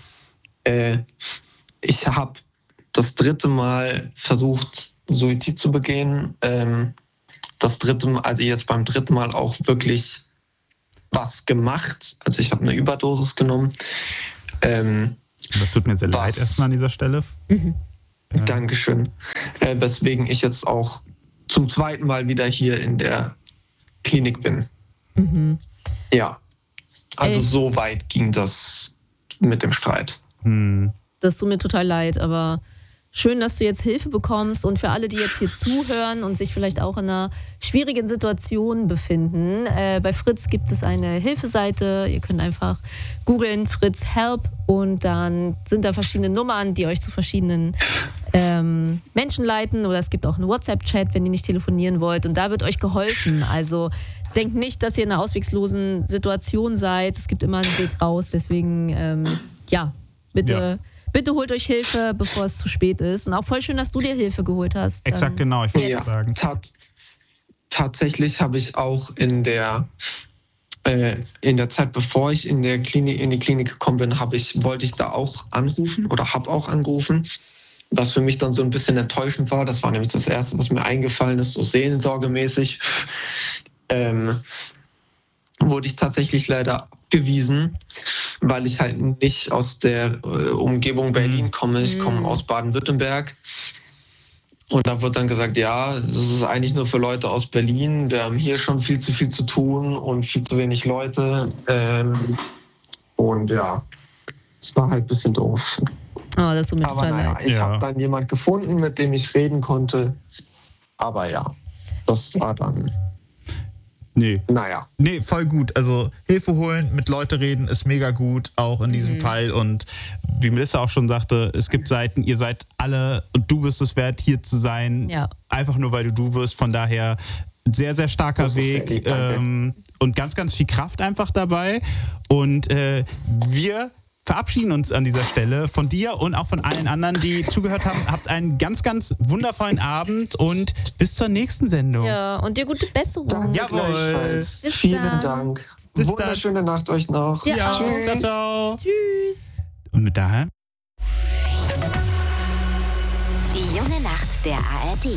[SPEAKER 7] Ich habe das 3. Mal versucht, Suizid zu begehen. Das 3. Mal, also jetzt beim 3. Mal auch wirklich was gemacht. Also ich habe eine Überdosis genommen.
[SPEAKER 1] Das tut mir sehr leid erstmal an dieser Stelle.
[SPEAKER 7] Dankeschön. Weswegen ich jetzt auch zum 2. Mal wieder hier in der Klinik bin. Ja, also so weit ging das mit dem Streit.
[SPEAKER 3] Das tut mir total leid, aber schön, dass du jetzt Hilfe bekommst, und für alle, die jetzt hier zuhören und sich vielleicht auch in einer schwierigen Situation befinden, bei Fritz gibt es eine Hilfeseite. Ihr könnt einfach googeln Fritz Help, und dann sind da verschiedene Nummern, die euch zu verschiedenen Menschen leiten, oder es gibt auch einen WhatsApp-Chat, wenn ihr nicht telefonieren wollt, und da wird euch geholfen. Also denkt nicht, dass ihr in einer auswegslosen Situation seid. Es gibt immer einen Weg raus, deswegen Bitte holt euch Hilfe, bevor es zu spät ist. Und auch voll schön, dass du dir Hilfe geholt hast.
[SPEAKER 1] Exakt, genau. Ich wollte sagen.
[SPEAKER 7] Tatsächlich habe ich auch in der Zeit, bevor ich in die Klinik gekommen bin, wollte ich da auch anrufen oder habe auch angerufen. Was für mich dann so ein bisschen enttäuschend war. Das war nämlich das Erste, was mir eingefallen ist, so seelsorgemäßig. Wurde ich tatsächlich leider abgewiesen, weil ich halt nicht aus der Umgebung Berlin komme. Ich komme aus Baden-Württemberg. Und da wird dann gesagt, ja, das ist eigentlich nur für Leute aus Berlin. Wir haben hier schon viel zu tun und viel zu wenig Leute. Und ja, es war halt ein bisschen doof.
[SPEAKER 3] Das tut mir total leid.
[SPEAKER 7] Ich habe dann jemand gefunden, mit dem ich reden konnte. Aber ja, das war dann...
[SPEAKER 1] Nee, voll gut. Also Hilfe holen, mit Leuten reden ist mega gut, auch in diesem Fall. Und wie Melissa auch schon sagte, es gibt Seiten, ihr seid alle, und du bist es wert, hier zu sein. Ja. Einfach nur, weil du bist. Von daher sehr, sehr starker Weg. Und ganz, ganz viel Kraft einfach dabei. Und wir verabschieden uns an dieser Stelle von dir und auch von allen anderen, die zugehört haben. Habt einen ganz, ganz wundervollen Abend und bis zur nächsten Sendung.
[SPEAKER 3] Ja, und dir gute Besserung.
[SPEAKER 7] Danke gleichfalls. Vielen Dank. Wunderschöne Nacht euch noch.
[SPEAKER 3] Ja,
[SPEAKER 7] Tschüss.
[SPEAKER 1] Ciao.
[SPEAKER 3] Tschüss.
[SPEAKER 1] Und mit daher?
[SPEAKER 8] Die junge Nacht der ARD.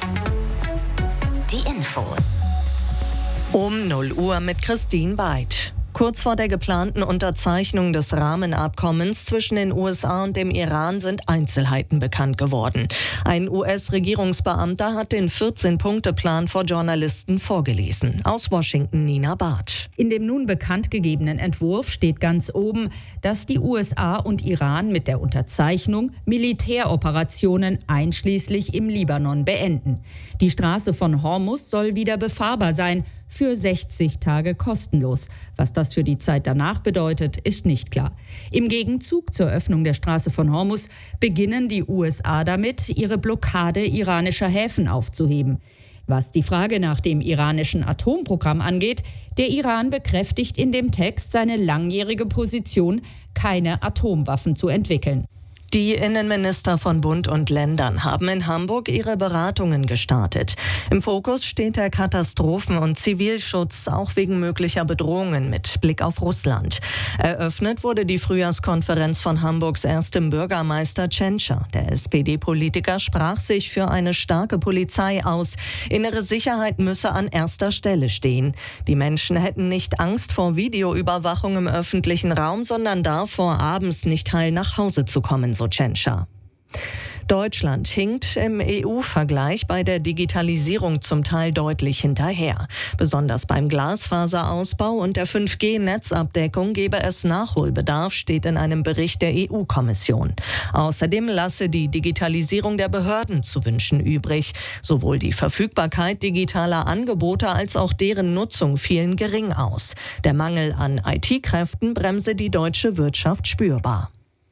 [SPEAKER 8] Die Infos.
[SPEAKER 9] Um 0 Uhr mit Christine Beid. Kurz vor der geplanten Unterzeichnung des Rahmenabkommens zwischen den USA und dem Iran sind Einzelheiten bekannt geworden. Ein US-Regierungsbeamter hat den 14-Punkte-Plan vor Journalisten vorgelesen. Aus Washington Nina Barth.
[SPEAKER 10] In dem nun bekannt gegebenen Entwurf steht ganz oben, dass die USA und Iran mit der Unterzeichnung Militäroperationen einschließlich im Libanon beenden. Die Straße von Hormuz soll wieder befahrbar sein, für 60 Tage kostenlos. Was das für die Zeit danach bedeutet, ist nicht klar. Im Gegenzug zur Öffnung der Straße von Hormuz beginnen die USA damit, ihre Blockade iranischer Häfen aufzuheben. Was die Frage nach dem iranischen Atomprogramm angeht, der Iran bekräftigt in dem Text seine langjährige Position, keine Atomwaffen zu entwickeln.
[SPEAKER 9] Die Innenminister von Bund und Ländern haben in Hamburg ihre Beratungen gestartet. Im Fokus steht der Katastrophen- und Zivilschutz, auch wegen möglicher Bedrohungen mit Blick auf Russland. Eröffnet wurde die Frühjahrskonferenz von Hamburgs erstem Bürgermeister Tschentscher. Der SPD-Politiker sprach sich für eine starke Polizei aus. Innere Sicherheit müsse an erster Stelle stehen. Die Menschen hätten nicht Angst vor Videoüberwachung im öffentlichen Raum, sondern davor, abends nicht heil nach Hause zu kommen, so Tschentscher. Deutschland hinkt im EU-Vergleich bei der Digitalisierung zum Teil deutlich hinterher. Besonders beim Glasfaserausbau und der 5G-Netzabdeckung gebe es Nachholbedarf, steht in einem Bericht der EU-Kommission. Außerdem lasse die Digitalisierung der Behörden zu wünschen übrig. Sowohl die Verfügbarkeit digitaler Angebote als auch deren Nutzung fielen gering aus. Der Mangel an IT-Kräften bremse die deutsche Wirtschaft spürbar.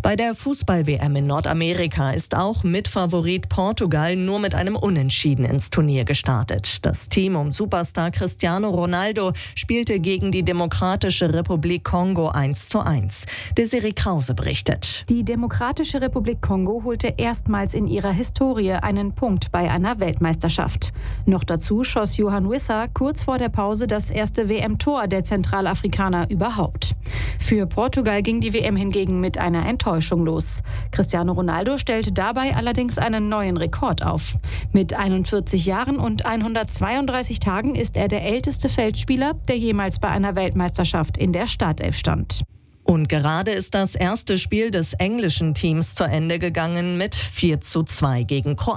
[SPEAKER 9] Bei der Fußball-WM in Nordamerika ist auch Mitfavorit Portugal nur mit einem Unentschieden ins Turnier gestartet. Das Team um Superstar Cristiano Ronaldo spielte gegen die Demokratische Republik Kongo 1:1. Desiree Krause berichtet.
[SPEAKER 11] Die Demokratische Republik Kongo holte erstmals in ihrer Historie einen Punkt bei einer Weltmeisterschaft. Noch dazu schoss Yohan Wissa kurz vor der Pause das erste WM-Tor der Zentralafrikaner überhaupt. Für Portugal ging die WM hingegen mit einer Enttäuschung los. Cristiano Ronaldo stellte dabei allerdings einen neuen Rekord auf. Mit 41 Jahren und 132 Tagen ist er der älteste Feldspieler, der jemals bei einer Weltmeisterschaft in der Startelf stand.
[SPEAKER 9] Und gerade ist das erste Spiel des englischen Teams zu Ende gegangen mit 4:2 gegen Kroatien.